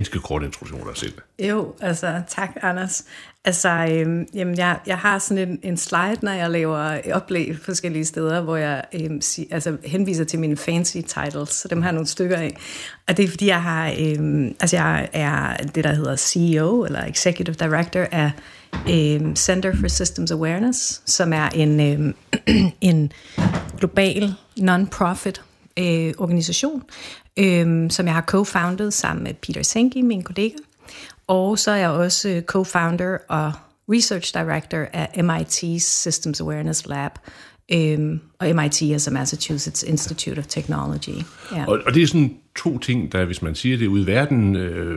ganske kort introduktion af dig selv. Jo, altså tak, Anders. Altså, jeg har sådan en slide, når jeg laver oplæg forskellige steder, hvor jeg henviser til mine fancy titles, så dem har jeg nogle stykker af. Og det er fordi, jeg er det, der hedder CEO, eller Executive Director af Center for Systems Awareness, som er en global non-profit organisation, som jeg har co-founded sammen med Peter Senge, min kollega. Og så er jeg også co-founder og research director af MIT's Systems Awareness Lab. Og MIT er så Massachusetts Institute of Technology. Ja. Og det er sådan to ting, der, hvis man siger det ude i verden,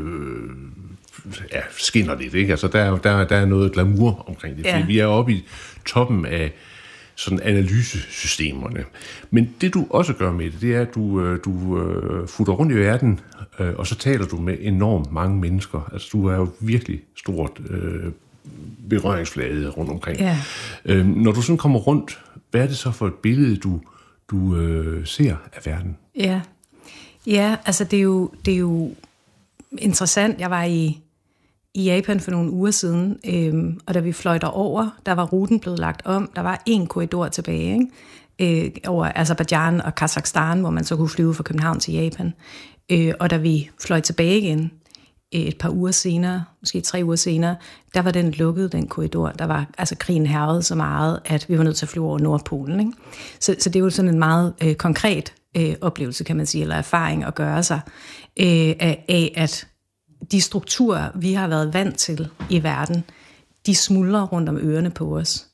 skinner lidt, ikke? Altså, der er noget glamour omkring det, fordi vi er oppe i toppen af sådan analysesystemerne. Men det du også gør med det er, at du futter rundt i verden, og så taler du med enormt mange mennesker. Altså du er jo virkelig stort berøringsflade rundt omkring. Yeah. Når du sådan kommer rundt, hvad er det så for et billede, du ser af verden? Ja, altså det er jo interessant. Jeg var i Japan for nogle uger siden, og da vi fløj derover, der var ruten blevet lagt om. Der var én korridor tilbage, ikke? Over Aserbajdsjan og Kazakhstan, hvor man så kunne flyve fra København til Japan. Og da vi fløj tilbage igen et par uger senere, måske 3 uger senere, der var den lukket, den korridor. Der var krigen hærgede så meget, at vi var nødt til at flyve over Nordpolen. Ikke? Så det er jo sådan en meget konkret oplevelse, kan man sige, eller erfaring at gøre sig af, at de strukturer, vi har været vant til i verden, de smuldrer rundt om ørerne på os.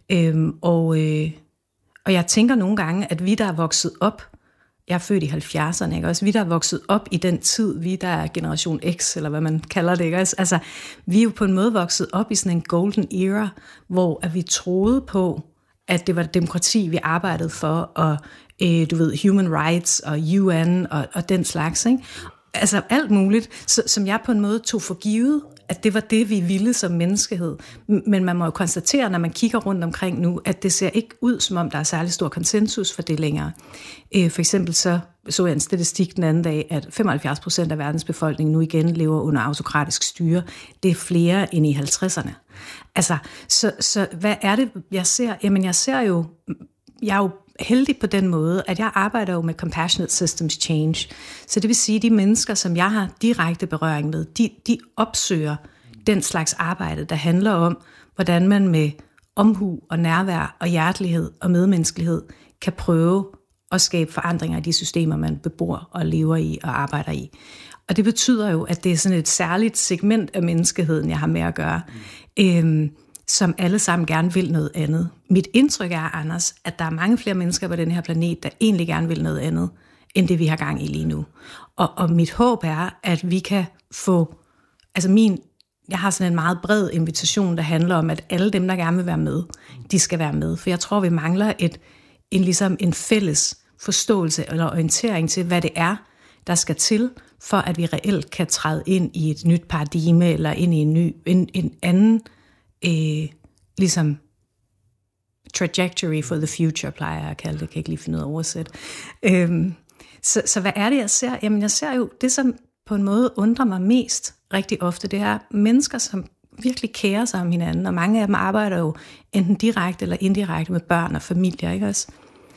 Og jeg tænker nogle gange, at vi, der er vokset op, jeg er født i 70'erne, ikke? Også vi, der er vokset op i den tid, vi, der er generation X, eller hvad man kalder det, ikke? Altså, vi er jo på en måde vokset op i sådan en golden era, hvor at vi troede på, at det var demokrati, vi arbejdede for, og human rights, og UN, og den slags, ikke? Altså alt muligt, som jeg på en måde tog for givet, at det var det, vi ville som menneskehed. Men man må jo konstatere, når man kigger rundt omkring nu, at det ser ikke ud, som om der er særlig stor konsensus for det længere. For eksempel så jeg en statistik den anden dag, at 75% af verdens befolkning nu igen lever under autokratisk styre. Det er flere end i 50'erne. Altså, så hvad er det, jeg ser? Jamen, jeg er jo heldig på den måde, at jeg arbejder jo med Compassionate Systems Change. Så det vil sige, at de mennesker, som jeg har direkte berøring med, de opsøger den slags arbejde, der handler om, hvordan man med omhu og nærvær og hjertelighed og medmenneskelighed kan prøve at skabe forandringer i de systemer, man bebor og lever i og arbejder i. Og det betyder jo, at det er sådan et særligt segment af menneskeheden, jeg har med at gøre, som alle sammen gerne vil noget andet. Mit indtryk er, Anders, at der er mange flere mennesker på den her planet, der egentlig gerne vil noget andet, end det vi har gang i lige nu. Og mit håb er, at vi kan få, jeg har sådan en meget bred invitation, der handler om, at alle dem, der gerne vil være med, de skal være med. For jeg tror, vi mangler en fælles forståelse eller orientering til, hvad det er, der skal til, for at vi reelt kan træde ind i et nyt paradigme, eller ind i en anden trajectory for the future, plejer jeg at kalde det, kan ikke lige finde ud af at oversætte. Så hvad er det, jeg ser? Jamen, jeg ser jo, det som på en måde undrer mig mest rigtig ofte, det er mennesker, som virkelig kærer sig om hinanden, og mange af dem arbejder jo enten direkte eller indirekte med børn og familier, ikke også?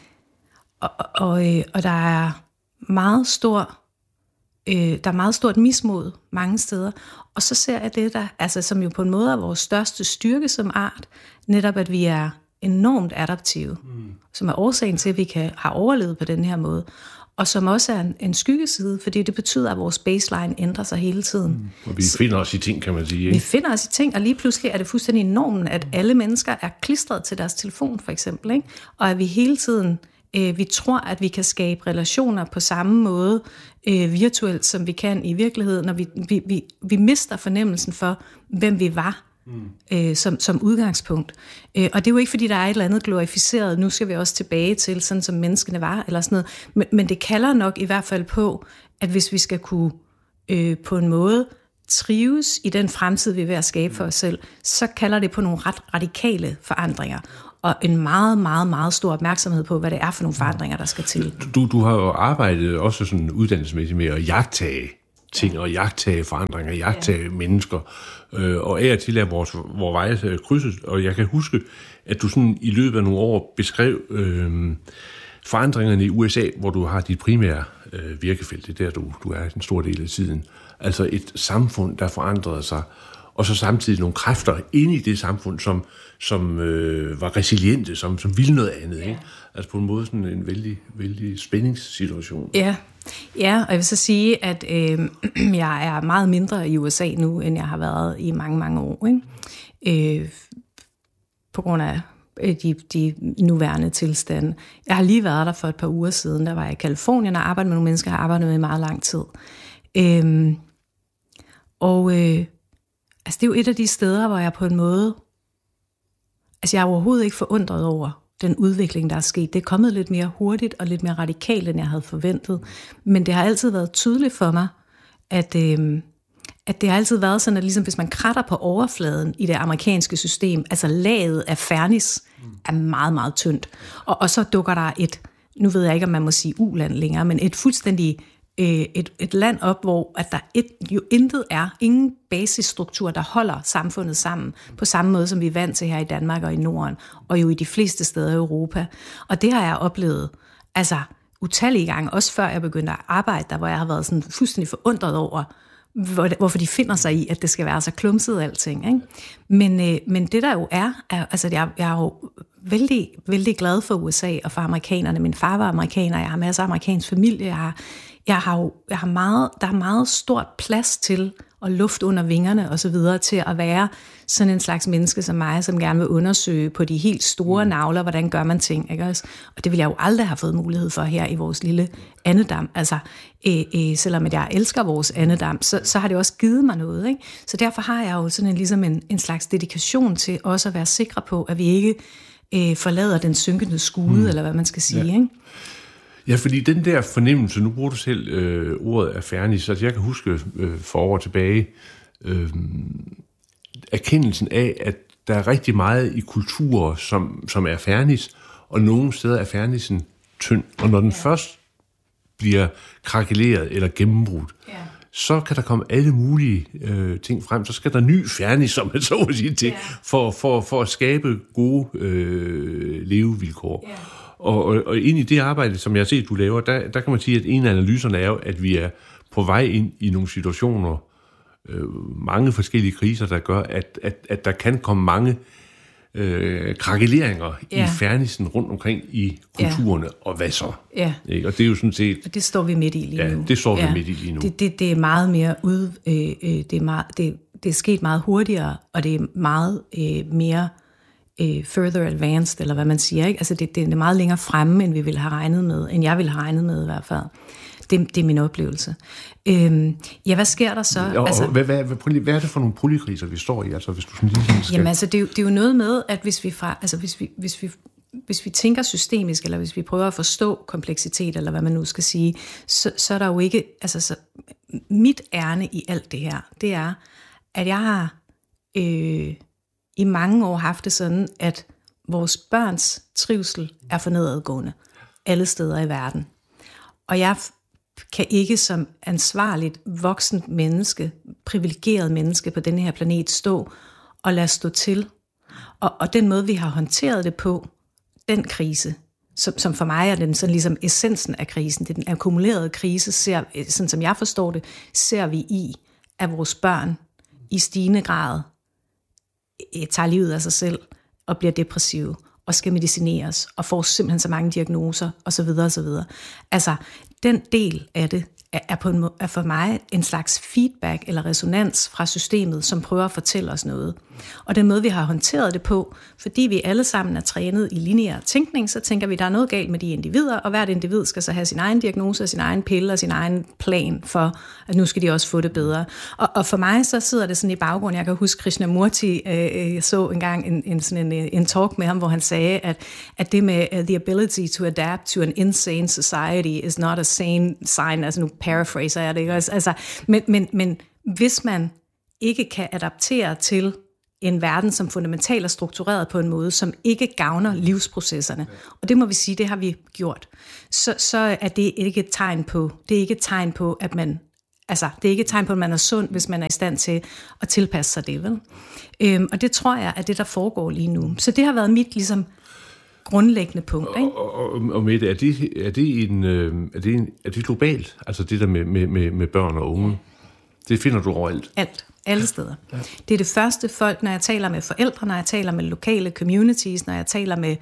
Og der er meget stort mismod mange steder, og så ser jeg det der, som jo på en måde er vores største styrke som art, netop at vi er enormt adaptive, som er årsagen til, at vi har overlevet på den her måde, og som også er en skyggeside, fordi det betyder, at vores baseline ændrer sig hele tiden. Og vi finder os i ting, kan man sige. Ikke? Vi finder os i ting, og lige pludselig er det fuldstændig normen, at alle mennesker er klistret til deres telefon, for eksempel, ikke? Og at vi hele tiden vi tror, at vi kan skabe relationer på samme måde virtuelt, som vi kan i virkeligheden, og vi mister fornemmelsen for, hvem vi var som udgangspunkt. Og det er jo ikke, fordi der er et eller andet glorificeret, nu skal vi også tilbage til, sådan som menneskene var, eller sådan noget, men det kalder nok i hvert fald på, at hvis vi skal kunne på en måde trives i den fremtid, vi er ved at skabe for os selv, så kalder det på nogle ret radikale forandringer, og en meget, meget, meget stor opmærksomhed på, hvad det er for nogle forandringer, der skal til. Du har jo arbejdet også sådan uddannelsesmæssigt med at jagttage ting, og jagtage forandringer, jagtage mennesker, og af og til er vores veje krydset, og jeg kan huske, at du sådan i løbet af nogle år beskrev forandringerne i USA, hvor du har dit primære virkefelt, det der du er en stor del af tiden, altså et samfund, der forandrede sig, og så samtidig nogle kræfter inde i det samfund, som var resiliente, som ville noget andet, ikke? Altså på en måde sådan en vældig spændingssituation. Ja, og jeg vil så sige, at jeg er meget mindre i USA nu, end jeg har været i mange, mange år, ikke? På grund af de nuværende tilstande. Jeg har lige været der for et par uger siden, der var jeg i Californien og arbejdede med nogle mennesker, jeg har arbejdet med i meget lang tid. Altså det er jo et af de steder, hvor jeg på en måde, altså jeg er overhovedet ikke forundret over den udvikling, der er sket. Det er kommet lidt mere hurtigt og lidt mere radikalt, end jeg havde forventet. Men det har altid været tydeligt for mig, at det har altid været sådan, at ligesom hvis man kratter på overfladen i det amerikanske system, altså laget af fernis er meget, meget tyndt. Og så dukker der nu ved jeg ikke, om man må sige uland længere, men et fuldstændig et land op, hvor at der jo intet er, ingen basisstruktur, der holder samfundet sammen, på samme måde, som vi er vant til her i Danmark og i Norden, og jo i de fleste steder i Europa. Og det har jeg oplevet, altså utallige gange, også før jeg begyndte at arbejde der, hvor jeg har været sådan fuldstændig forundret over, hvorfor de finder sig i, at det skal være så klumset alting, ikke? Men det der jo er altså jeg er jo vældig, vældig glad for USA og for amerikanerne. Min far var amerikaner, jeg har masser af amerikansk familie, der er meget stort plads til at luft under vingerne og så videre til at være sådan en slags menneske som mig, som gerne vil undersøge på de helt store navler, hvordan gør man ting, ikke også? Og det ville jeg jo aldrig have fået mulighed for her i vores lille andedam. Altså, selvom jeg elsker vores andedam, så har det også givet mig noget, ikke? Så derfor har jeg jo sådan ligesom en slags dedikation til også at være sikre på, at vi ikke forlader den synkende skude, eller hvad man skal sige, ikke? Ja, fordi den der fornemmelse, nu bruger du selv ordet af fernis, altså jeg kan huske for år tilbage, erkendelsen af, at der er rigtig meget i kulturer, som er fernis, og nogle steder er fernisen tynd. Og når den først bliver krakeleret eller gennembrudt, så kan der komme alle mulige ting frem. Så skal der ny fernis, som man så må sige, til, for at skabe gode levevilkår. Og ind i det arbejde, som jeg har set, du laver, der kan man sige, at en af analyserne er jo, at vi er på vej ind i nogle situationer, mange forskellige kriser, der gør, at der kan komme mange krakeleringer i fernisen rundt omkring i kulturerne, og hvad så? Ja. Og det er jo sådan set... Og det står vi midt i lige nu. Ja, det står vi midt i lige nu. Det er meget mere det er sket meget hurtigere, og det er meget mere further advanced, eller hvad man siger, ikke? Altså det er meget længere fremme, end vi ville have regnet med, end jeg ville have regnet med i hvert fald. Det er min oplevelse. Hvad sker der så? Altså, hvad er det for nogle polykriser, vi står i? Altså, hvis du sådan lige skal... Jamen altså, det er jo noget med, at hvis vi tænker systemisk, eller hvis vi prøver at forstå kompleksitet, eller hvad man nu skal sige, så er der jo ikke... Altså, mit ærne i alt det her, det er, at jeg har i mange år haft det sådan, at vores børns trivsel er for nedadgående alle steder i verden. Og jeg kan ikke som ansvarligt voksent menneske, privilegeret menneske på denne her planet stå og lade stå til. Og den måde, vi har håndteret det på, den krise, som for mig er den sådan ligesom essensen af krisen, det er den akkumulerede krise, sådan som jeg forstår det, ser vi i, at vores børn i stigende grad tager livet af sig selv og bliver depressive og skal medicineres og får simpelthen så mange diagnoser osv. osv. Altså, den del af det er for mig en slags feedback eller resonans fra systemet, som prøver at fortælle os noget. Og den måde, vi har håndteret det på, fordi vi alle sammen er trænet i lineær tænkning, så tænker vi, at der er noget galt med de individer, og hvert individ skal så have sin egen diagnose, sin egen pille og sin egen plan for, at nu skal de også få det bedre. Og for mig så sidder det sådan i baggrunden. Jeg kan huske Krishnamurti, jeg så engang en talk med ham, hvor han sagde, at det med the ability to adapt to an insane society is not a sane sign, altså nu paraphraser jeg det, ikke? Altså, men hvis man ikke kan adaptere til en verden, som fundamentalt er struktureret på en måde, som ikke gavner livsprocesserne, og det må vi sige, det har vi gjort, så er det ikke et tegn på, at man Altså, det er ikke et tegn på, at man er sund, hvis man er i stand til at tilpasse sig det, vel? Og det tror jeg er det, der foregår lige nu. Så det har været mit ligesom grundlæggende punkt, ikke? Og Mette, er det globalt? Altså det der med børn og unge? Det finder du overalt? Alt. Alle steder. Ja. Det er det første folk, når jeg taler med forældre, når jeg taler med lokale communities, når jeg taler med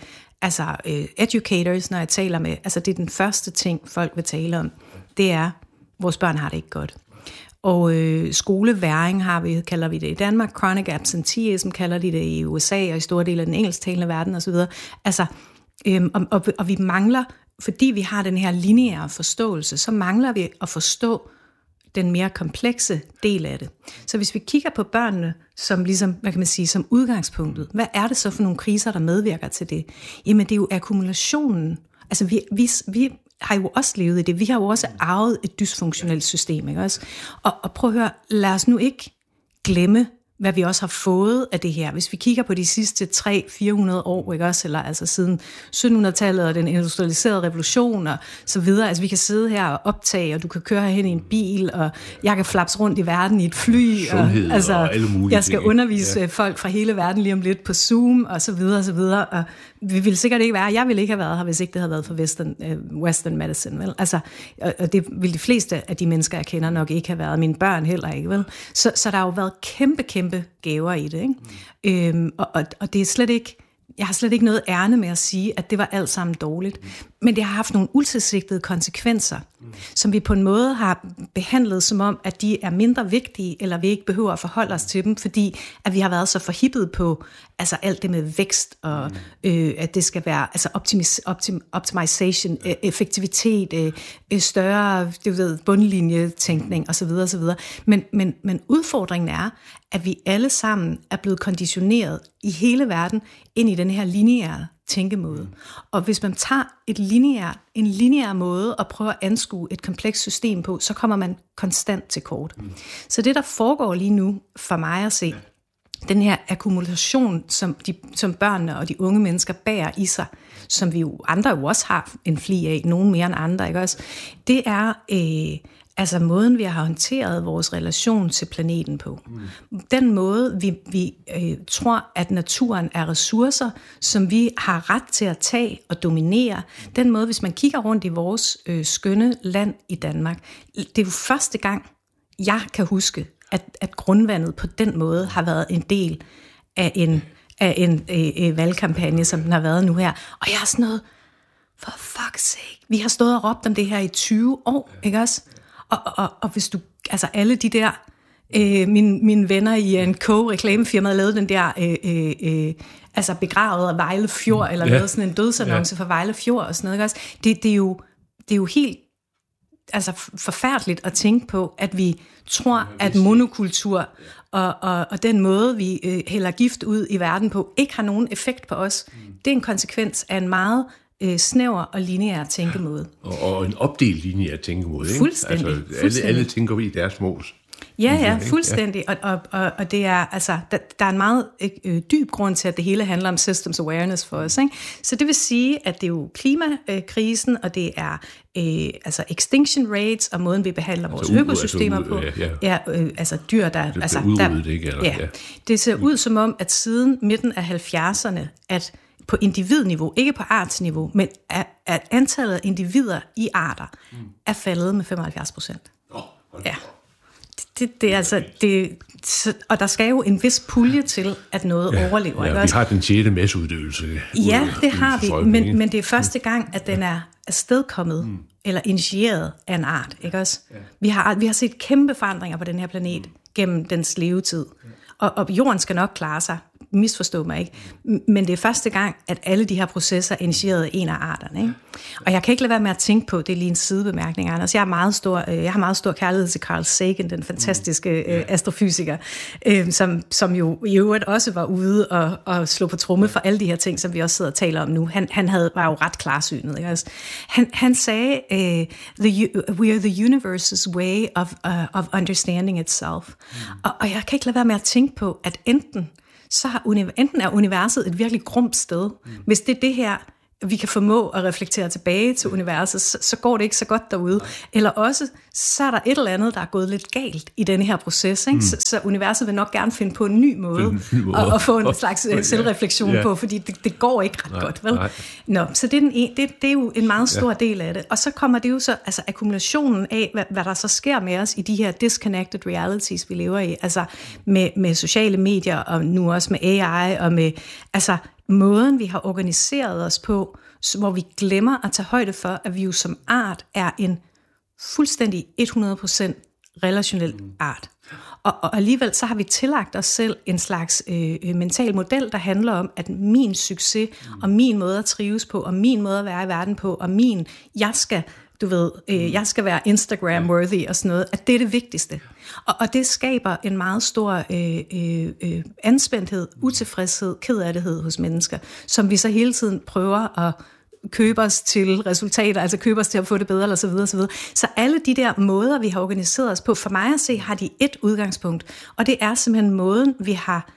educators, når jeg taler med... Altså det er den første ting, folk vil tale om. Det er, vores børn har det ikke godt. Og skoleværing kalder vi det i Danmark, chronic absenteeism kalder de det i USA og i store dele af den engelsktalende verden osv. Altså, og vi mangler, fordi vi har den her lineære forståelse, så mangler vi at forstå den mere komplekse del af det. Så hvis vi kigger på børnene som ligesom, hvad kan man sige, som udgangspunktet, hvad er det så for nogle kriser, der medvirker til det? Jamen det er jo akkumulationen. Altså vi har jo også levet i det. Vi har jo også arvet et dysfunktionelt system, ikke også? Og prøv at høre, lad os nu ikke glemme, hvad vi også har fået af det her. Hvis vi kigger på de sidste 300-400 år, ikke også? Eller altså siden 1700-tallet og den industrialiserede revolution og så videre. Altså vi kan sidde her og optage, og du kan køre herhen i en bil, og jeg kan flapse rundt i verden i et fly. Sundhed og, altså, og alle mulige jeg skal undervise folk fra hele verden lige om lidt på Zoom og så videre og så videre. Og vi ville sikkert ikke være, jeg ville ikke have været her, hvis ikke det havde været for Western medicine, vel? Altså, og det ville de fleste af de mennesker, jeg kender, nok ikke have været. Mine børn heller ikke, vel? Så der har jo været kæmpe gaver i det, ikke? Og det er slet ikke, jeg har slet ikke noget ærne med at sige, at det var alt sammen dårligt. Men det har haft nogle utilsigtede konsekvenser, som vi på en måde har behandlet som om, at de er mindre vigtige, eller vi ikke behøver at forholde os til dem, fordi at vi har været så forhippet på altså alt det med vækst, og at det skal være altså optimization, effektivitet, større bundlinjetænkning osv. osv. Men udfordringen er, at vi alle sammen er blevet konditioneret i hele verden ind i den her lineære tænkemåde. Og hvis man tager en lineær måde at prøve at anskue et komplekst system på, så kommer man konstant til kort. Så det, der foregår lige nu, for mig at se, den her akkumulation, som børnene og de unge mennesker bærer i sig, som vi jo andre jo også har en fli af, nogen mere end andre, ikke også? Det er altså måden, vi har håndteret vores relation til planeten på. Den måde, vi tror, at naturen er ressourcer, som vi har ret til at tage og dominere. Den måde, hvis man kigger rundt i vores skønne land i Danmark, det er jo første gang, jeg kan huske, at grundvandet på den måde har været en del af en valgkampagne, som den har været nu her. Og jeg er sådan noget, for fuck's sake, vi har stået og råbt om det her i 20 år, ikke også? Og hvis du, altså alle de der, mine venner i en reklamefirma lavede den der, altså begravet af Vejle Fjord, eller lavede sådan en dødsannonce for Vejle Fjord og sådan noget, ikke også? Det er jo helt, altså forfærdeligt at tænke på, at vi tror, at monokultur og den måde, vi hælder gift ud i verden på, ikke har nogen effekt på os. Det er en konsekvens af en meget snæver og lineær tænkemåde. Og en opdelt lineær tænkemåde, ikke? Fuldstændig. Altså, alle tænker vi i deres mås. Ja, fuldstændig. Og det er, altså, der er en meget dyb grund til, at det hele handler om systems awareness for os, ikke? Så det vil sige, at det er jo klimakrisen, og det er altså extinction rates, og måden, vi behandler vores økosystemer på. Altså dyr, der... Altså, udryddet, ikke? Eller, Det ser ud som om, at siden midten af 70'erne, at på individniveau, ikke på artsniveau, men at antallet af individer i arter er faldet med 75%. Ja. Det er altså, og der skal jo en vis pulje til, at noget overlever. Ja, vi har den 6. masseuddødelse. Ja, det har vi, men det er første gang, at den er afstedkommet, eller initieret af en art, ikke også? Ja. Vi har set kæmpe forandringer på den her planet gennem dens levetid, og jorden skal nok klare sig, misforstå mig ikke, men det er første gang, at alle de her processer er initieret af en af arterne, ikke? Og jeg kan ikke lade være med at tænke på, det er lige en sidebemærkning, Anders, jeg har meget stor kærlighed til Carl Sagan, den fantastiske astrofysiker, som jo i øvrigt også var ude og slå på tromme for alle de her ting, som vi også sidder og taler om nu. Han var jo ret klarsynet, ikke? Han sagde, we are the universe's way of understanding itself. Og jeg kan ikke lade være med at tænke på, at enten er universet et virkelig grumt sted, hvis det er det her vi kan formå at reflektere tilbage til universet, så går det ikke så godt derude. Eller også, så er der et eller andet, der er gået lidt galt i denne her proces. Ikke? Så universet vil nok gerne finde på en ny måde at få en slags selvreflektion på, fordi det går ikke ret godt, vel? Nå, så det er jo en meget stor del af det. Og så kommer det jo så, altså akkumulationen af, hvad der så sker med os i de her disconnected realities, vi lever i, altså med sociale medier, og nu også med AI, og med, altså måden, vi har organiseret os på, hvor vi glemmer at tage højde for, at vi jo som art er en fuldstændig 100% relationel art. Og alligevel så har vi tillagt os selv en slags mental model, der handler om, at min succes, og min måde at trives på, og min måde at være i verden på, og jeg skal være Instagram-worthy og sådan noget, at det er det vigtigste. Og det skaber en meget stor anspændthed, utilfredshed, kedelighed hos mennesker, som vi så hele tiden prøver at købe os til resultater, altså købe os til at få det bedre, eller så videre, så videre. Så alle de der måder, vi har organiseret os på, for mig at se, har de et udgangspunkt, og det er simpelthen måden, vi har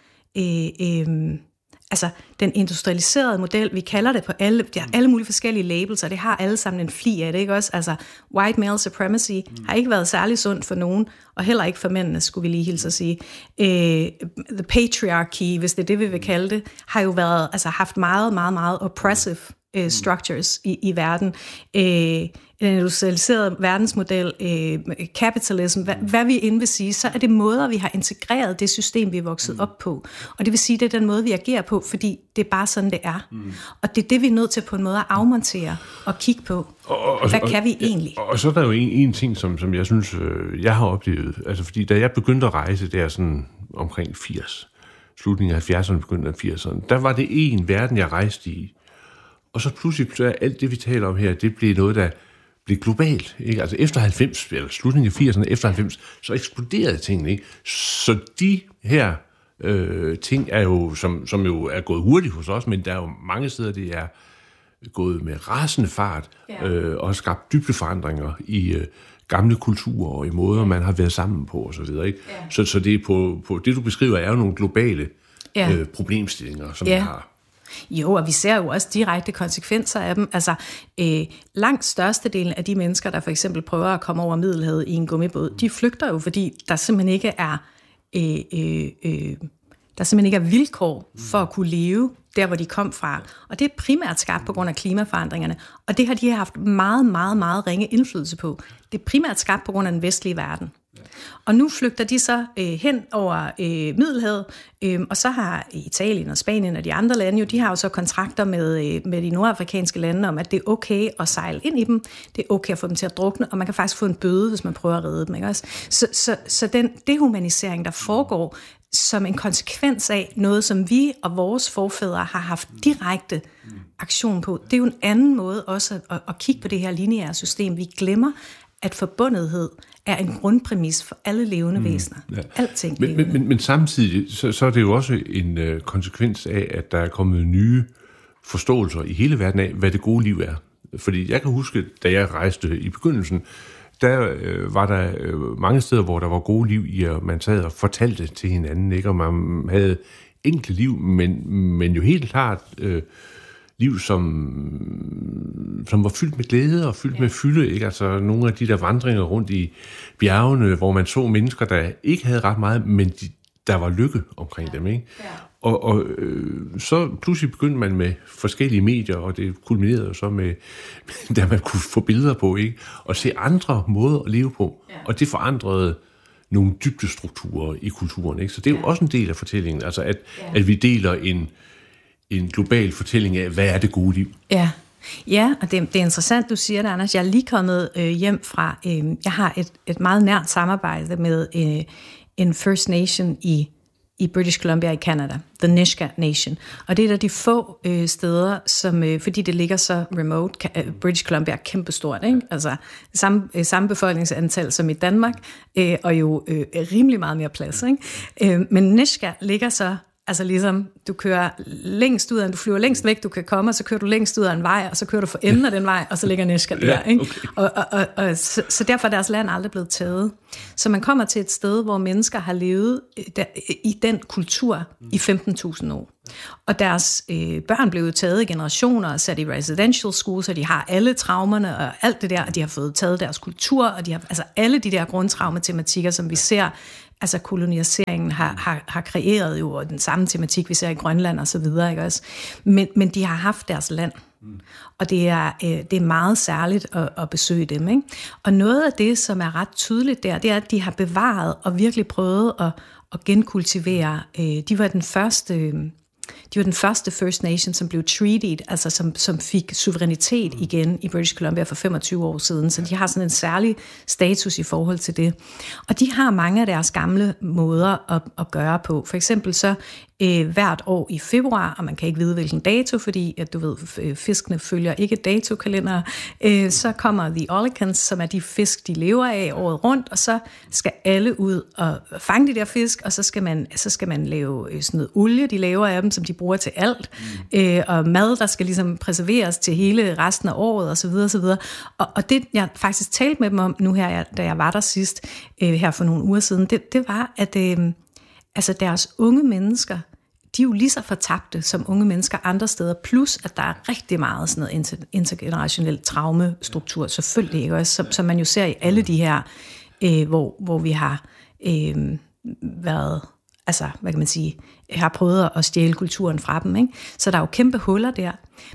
altså den industrialiserede model, vi kalder det på alle mulige forskellige labels, og det har alle sammen en fli af det, ikke også? Altså, white male supremacy har ikke været særlig sundt for nogen, og heller ikke for mændene, skulle vi lige hilse at sige. The patriarchy, hvis det er det, vi vil kalde det, har jo været, altså haft meget, meget, meget oppressive structures i verden. Den industrialiserede verdensmodel, capitalism, hvad vi end vil sige, så er det måder, vi har integreret det system, vi er vokset op på. Og det vil sige, det er den måde, vi agerer på, fordi det er bare sådan, det er. Og det er det, vi er nødt til på en måde at afmontere og kigge på. Hvad kan vi egentlig? Og så er der jo en ting, som jeg synes, jeg har oplevet. Altså, fordi da jeg begyndte at rejse, der sådan omkring 80, slutningen af 70'erne, begyndte af 80'erne, der var det en verden, jeg rejste i. Og så pludselig, så er alt det, vi taler om her, det blev noget, der blev globalt. Ikke? Altså efter 90, eller slutningen af 80'erne, efter 90, så eksploderede tingene. Ikke? Så de her ting er jo, som jo er gået hurtigt hos os, men der er jo mange steder, det er gået med rasende fart, og har skabt dybde forandringer i gamle kulturer og i måder, man har været sammen på og så videre. Ikke? Så det er på det, du beskriver, er jo nogle globale problemstillinger, som vi har. Jo, og vi ser jo også direkte konsekvenser af dem. Altså, langt størstedelen af de mennesker, der for eksempel prøver at komme over Middelhavet i en gummibåd, de flygter jo, fordi der simpelthen ikke er vilkår for at kunne leve der, hvor de kom fra. Og det er primært skabt på grund af klimaforandringerne. Og det har de haft meget, meget, meget ringe indflydelse på. Det er primært skabt på grund af den vestlige verden. Og nu flygter de så hen over Middelhavet, og så har Italien og Spanien og de andre lande jo, de har jo så kontrakter med de nordafrikanske lande om, at det er okay at sejle ind i dem, det er okay at få dem til at drukne, og man kan faktisk få en bøde, hvis man prøver at redde dem. Ikke også? Så den dehumanisering, der foregår som en konsekvens af noget, som vi og vores forfædre har haft direkte aktion på, det er jo en anden måde også at kigge på det her lineære system. Vi glemmer, at forbundethed er en grundpræmis for alle levende væsener. Ja. Alting. Men samtidig, så er det jo også en konsekvens af, at der er kommet nye forståelser i hele verden af, hvad det gode liv er. Fordi jeg kan huske, da jeg rejste i begyndelsen, der var der mange steder, hvor der var gode liv i, at man sad og fortalte til hinanden, ikke? Og man havde enkle liv, men jo helt klart liv, som var fyldt med glæde og fyldt med fylde. Ikke? Altså nogle af de der vandringer rundt i bjergene, hvor man så mennesker, der ikke havde ret meget, men der var lykke omkring dem. Ikke? Ja. Og så pludselig begyndte man med forskellige medier, og det kulminerede jo så med, der man kunne få billeder på, ikke? Og se andre måder at leve på. Ja. Og det forandrede nogle dybdestrukturer i kulturen. Ikke? Så det er jo også en del af fortællingen, altså at vi deler en global fortælling af, hvad er det gode liv? Ja, og det er interessant, du siger det, Anders. Jeg er lige kommet hjem fra, jeg har et meget nært samarbejde med en First Nation i British Columbia i Canada, the Nisga'a Nation. Og det er der de få steder, som, fordi det ligger så remote, British Columbia er kæmpestort, ikke? Altså samme befolkningsantal som i Danmark, og jo rimelig meget mere plads, ikke? Men Nisga'a ligger så Altså ligesom, du kører længst ud af, du flyver længst væk, du kan komme, og så kører du længst ud af en vej, og så kører du for enden af den vej, og så ligger Nesca der. Ikke? Okay. Så derfor er deres land aldrig blevet taget. Så man kommer til et sted, hvor mennesker har levet i den kultur i 15.000 år. Og deres børn blev taget i generationer og sat i residential schools, så de har alle traumerne og alt det der, og de har fået taget deres kultur, og de har altså alle de der grundtraumatematikker, som vi ser. Altså koloniseringen har kreeret jo den samme tematik, vi ser i Grønland og så videre, ikke også? Men de har haft deres land, og det er meget særligt at besøge dem, ikke? Og noget af det, som er ret tydeligt der, det er, at de har bevaret og virkelig prøvet at genkultivere. De var den første First Nation, som blev treated, altså som fik suverænitet igen i British Columbia for 25 år siden, så de har sådan en særlig status i forhold til det. Og de har mange af deres gamle måder at gøre på. For eksempel så hvert år i februar, og man kan ikke vide hvilken dato, fordi at du ved, fiskene følger ikke datokalender, så kommer the olicans, som er de fisk, de lever af året rundt, og så skal alle ud og fange de der fisk, og så skal man lave sådan noget olie, de laver af dem, som de bruger til alt, og mad, der skal ligesom preserveres til hele resten af året, og så videre, og så videre. Og det, jeg faktisk talte med dem om nu her, da jeg var der sidst, her for nogle uger siden, det var, at altså deres unge mennesker, de er jo lige så fortabte som unge mennesker andre steder, plus at der er rigtig meget sådan noget intergenerationel traumestruktur, selvfølgelig, ikke? Også, som man jo ser i alle de her, hvor vi har været, altså, hvad kan man sige, har prøvet at stjæle kulturen fra dem, ikke? Så der er jo kæmpe huller der,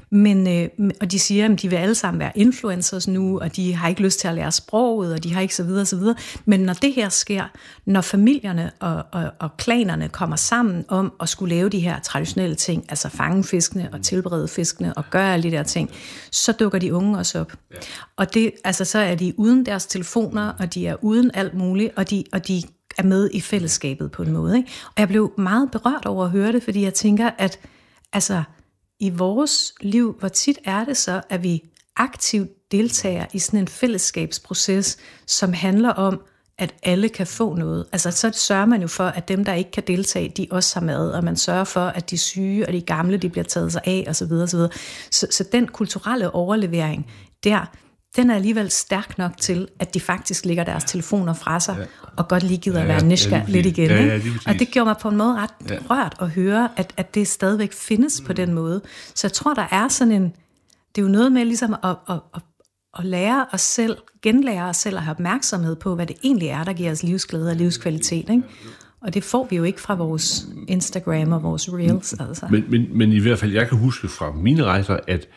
og de siger, at de vil alle sammen være influencers nu, og de har ikke lyst til at lære sproget, og de har ikke så videre, så videre. Men når det her sker, når familierne og klanerne kommer sammen om at skulle lave de her traditionelle ting, altså fange fiskene og tilberede fiskene og gøre alle de der ting, så dukker de unge også op. Ja. Og det, altså, så er de uden deres telefoner, og de er uden alt muligt, og de er med i fællesskabet på en måde, ikke? Og jeg blev meget berørt over at høre det, fordi jeg tænker, at altså, i vores liv, hvor tit er det så, at vi aktivt deltager i sådan en fællesskabsproces, som handler om, at alle kan få noget. Altså, så sørger man jo for, at dem, der ikke kan deltage, de også har mad, og man sørger for, at de syge og de gamle, de bliver taget sig af, og så videre, så videre. Så den kulturelle overlevering der, den er alligevel stærk nok til, at de faktisk lægger deres telefoner fra sig, og godt lige gider at være nysgerrig lidt igen. Og det gjorde mig på en måde ret rørt at høre, at det stadigvæk findes på den måde. Så jeg tror, der er sådan en... Det er jo noget med ligesom at lære os selv, genlære os selv at have opmærksomhed på, hvad det egentlig er, der giver os livsglæde og livskvalitet, ikke? Og det får vi jo ikke fra vores Instagram og vores Reels. Altså. Men i hvert fald, jeg kan huske fra mine rejser, at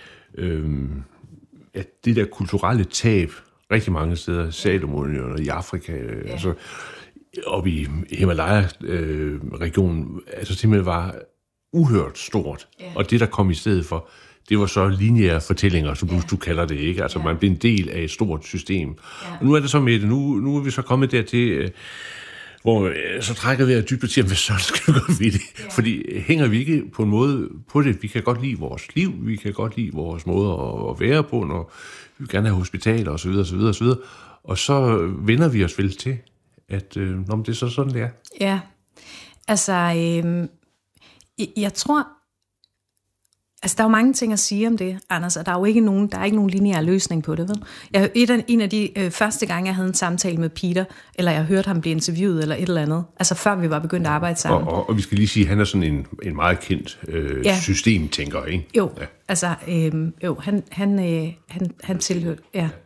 det der kulturelle tab rigtig mange steder, Salomonien og i Afrika, altså oppe i Himalaya-regionen, altså simpelthen var uhørt stort. Og det, der kom i stedet for, det var så lineære fortællinger, som du kalder det, ikke? Altså man blev en del af et stort system. Og nu er det så med det. Nu er vi så kommet dertil, hvor så trækker vi dybt og siger, hvad så skal vi gøre ved det? Fordi hænger vi ikke på en måde på det? Vi kan godt lide vores liv, vi kan godt lide vores måde at være på, når vi vil gerne have hospitaler osv. osv. Og så vender vi os vel til, at det er så sådan, det er. Ja, altså jeg tror, altså, der er jo mange ting at sige om det, Anders, og der er jo ikke nogen lineær løsning på det, vel? En af de første gange, jeg havde en samtale med Peter, eller jeg hørte ham blive interviewet, eller et eller andet, altså før vi var begyndt at arbejde sammen. Og vi skal lige sige, at han er sådan en meget kendt systemtænker, ikke? Jo, altså, han tilhørte,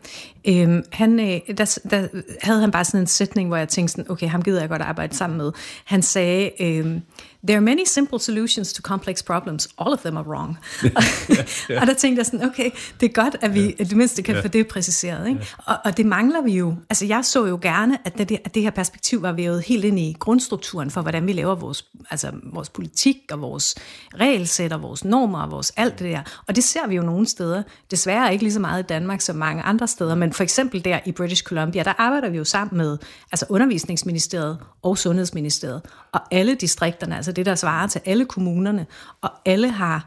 der havde han bare sådan en sætning, hvor jeg tænkte sådan, okay, ham gider jeg godt arbejde sammen med. Han sagde, there are many simple solutions to complex problems. All of them are wrong. Og der tænkte jeg sådan, okay, det er godt, at vi i det mindste kan få det præciseret, ikke? Og det mangler vi jo. Altså, jeg så jo gerne, at det her perspektiv var vævet helt ind i grundstrukturen for, hvordan vi laver vores politik og vores regelsæt og vores normer og vores alt det der. Og det ser vi jo nogle steder. Desværre ikke lige så meget i Danmark som mange andre steder, men for eksempel der i British Columbia, der arbejder vi jo sammen med Undervisningsministeriet og Sundhedsministeriet og alle distrikterne, altså det, der svarer til alle kommunerne, og alle har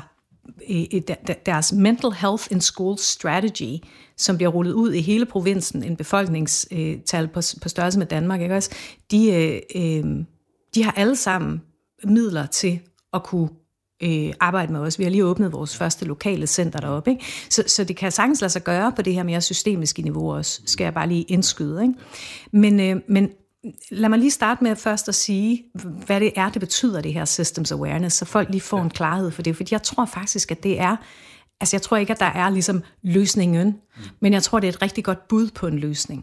deres Mental Health in Schools Strategy, som bliver rullet ud i hele provinsen, en befolkningstal på størrelse med Danmark, ikke også? De har alle sammen midler til at kunne arbejde med os. Vi har lige åbnet vores første lokale center deroppe, ikke? Så det kan sagtens lade sig gøre på det her mere systemiske niveau også, skal jeg bare lige indskyde, ikke? Men lad mig lige starte med først at sige, hvad det er, det betyder, det her systems awareness, så folk lige får en klarhed for det, fordi jeg tror faktisk, at det er, altså jeg tror ikke, at der er ligesom løsningen, men jeg tror, det er et rigtig godt bud på en løsning.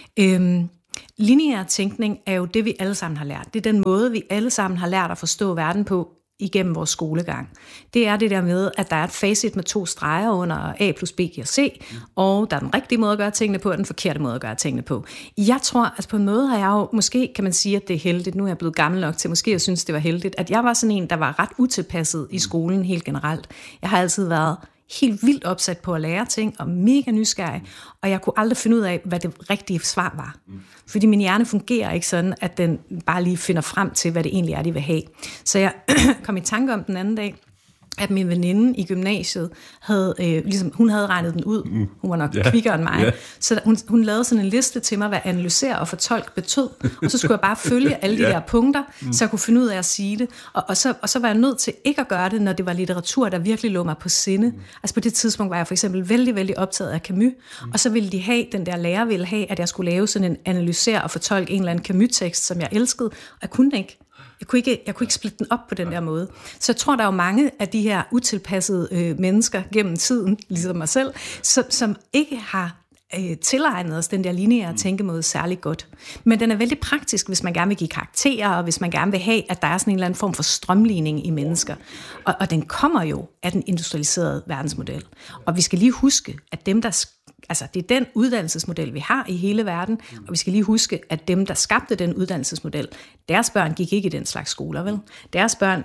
Lineær tænkning er jo det, vi alle sammen har lært. Det er den måde, vi alle sammen har lært at forstå verden på igennem vores skolegang. Det er det der med, at der er et facit med 2 streger under A plus B giver C, og der er den rigtige måde at gøre tingene på, og den forkerte måde at gøre tingene på. Jeg tror, altså på en måde har jeg jo, måske kan man sige, at det er heldigt, nu er jeg blevet gammel nok til, måske jeg synes, det var heldigt, at jeg var sådan en, der var ret utilpasset i skolen helt generelt. Jeg har altid været helt vildt opsat på at lære ting, og mega nysgerrig, og jeg kunne aldrig finde ud af, hvad det rigtige svar var. Fordi min hjerne fungerer ikke sådan, at den bare lige finder frem til, hvad det egentlig er, de vil have. Så jeg kom i tanke om den anden dag, at min veninde i gymnasiet havde, hun havde regnet den ud. Hun var nok kvikkere end mig. Så hun lavede sådan en liste til mig, hvad analysere og fortolke betød. Og så skulle jeg bare følge alle de der punkter, så jeg kunne finde ud af at sige det. Og så var jeg nødt til ikke at gøre det, når det var litteratur, der virkelig lå mig på sinde. Altså på det tidspunkt var jeg for eksempel vældig, vældig optaget af Camus. Og så ville de have, den der lærer ville have, at jeg skulle lave sådan en analysere og fortolke en eller anden Camus-tekst, som jeg elskede. Og jeg kunne ikke. Jeg kunne ikke splitte den op på den der måde. Så jeg tror, der er jo mange af de her utilpassede mennesker gennem tiden, ligesom mig selv, som ikke har tilegnet os den der lineære tænkemåde særlig godt. Men den er vældig praktisk, hvis man gerne vil give karakterer, og hvis man gerne vil have, at der er sådan en eller anden form for strømligning i mennesker. Og den kommer jo af den industrialiserede verdensmodel. Og vi skal lige huske, at dem, der altså, det er den uddannelsesmodel, vi har i hele verden, og vi skal lige huske, at dem, der skabte den uddannelsesmodel, deres børn gik ikke i den slags skoler, vel? Deres børn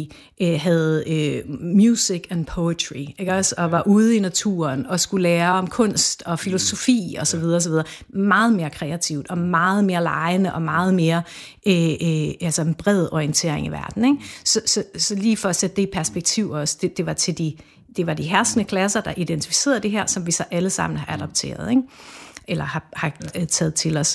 havde music and poetry, ikke også? Og var ude i naturen og skulle lære om kunst og filosofi og så videre, og så videre. Meget mere kreativt og meget mere legende og meget mere altså en bred orientering i verden, ikke? Så lige for at sætte det i perspektiv også, det var de herskende klasser, der identificerede det her, som vi så alle sammen har adopteret, ikke? Eller har taget til os.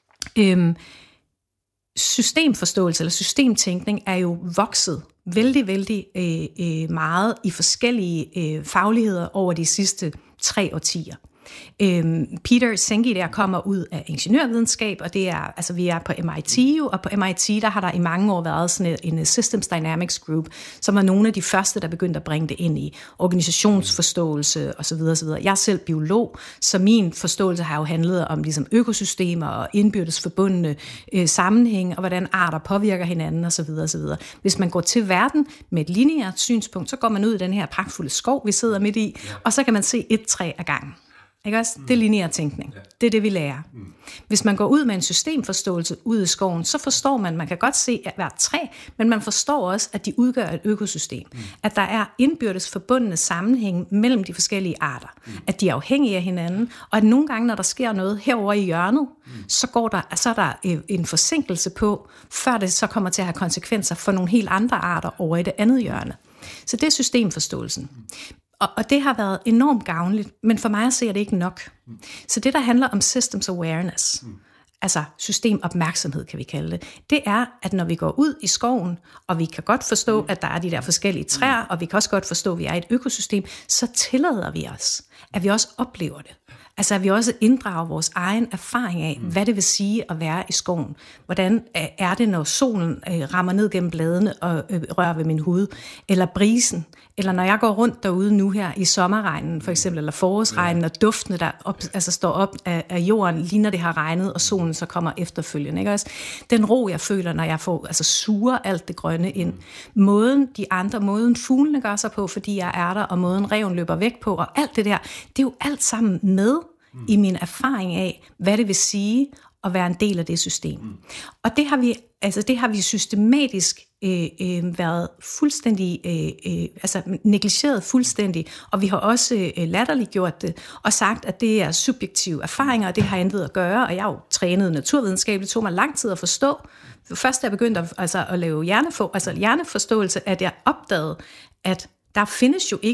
Systemforståelse eller systemtænkning er jo vokset vældig, vældig meget i forskellige fagligheder over de sidste 3 årtier. Peter Senge der kommer ud af ingeniørvidenskab, og det er, altså vi er på MIT, og på MIT der har der i mange år været sådan en Systems Dynamics Group, som var nogle af de første, der begyndte at bringe det ind i organisationsforståelse osv. osv. Jeg er selv biolog, så min forståelse har jo handlet om ligesom økosystemer og indbyrdes forbundne sammenhæng, og hvordan arter påvirker hinanden osv. osv. Hvis man går til verden med et lineært synspunkt, så går man ud i den her pragtfulde skov, vi sidder midt i, og så kan man se et træ ad gangen. Ikke også? Det er lineær tænkning. Det er det, vi lærer. Hvis man går ud med en systemforståelse ud i skoven, så forstår man kan godt se at hvert træ, men man forstår også, at de udgør et økosystem. At der er indbyrdes forbundne sammenhæng mellem de forskellige arter. At de er afhængige af hinanden, og at nogle gange, når der sker noget herovre i hjørnet, så er der en forsinkelse på, før det så kommer til at have konsekvenser for nogle helt andre arter over i det andet hjørne. Så det er systemforståelsen. Og det har været enormt gavnligt, men for mig at se er det ikke nok. Så det, der handler om systems awareness, altså systemopmærksomhed kan vi kalde det, det er, at når vi går ud i skoven, og vi kan godt forstå, at der er de der forskellige træer, og vi kan også godt forstå, at vi er i et økosystem, så tillader vi os, at vi også oplever det. Altså at vi også inddrager vores egen erfaring af, hvad det vil sige at være i skoven. Hvordan er det, når solen rammer ned gennem bladene og rører ved min hud? Eller brisen? Eller når jeg går rundt derude nu her i sommerregnen, for eksempel, eller forårsregnen, og duftene, der står op af jorden, lige når det har regnet, og solen så kommer efterfølgende. Ikke også? Den ro, jeg føler, når jeg får suger alt det grønne ind. Måden fuglene gør sig på, fordi jeg er der, og måden ræven løber væk på, og alt det der, det er jo alt sammen med i min erfaring af, hvad det vil sige at være en del af det system. Og det har vi systematisk været fuldstændig, negligeret fuldstændig, og vi har også latterligt gjort det, og sagt, at det er subjektive erfaringer, og det har intet at gøre, og jeg har jo trænet naturvidenskab, det tog mig lang tid at forstå. Først da jeg begyndte at lave hjerneforståelse, at jeg opdagede, at der findes jo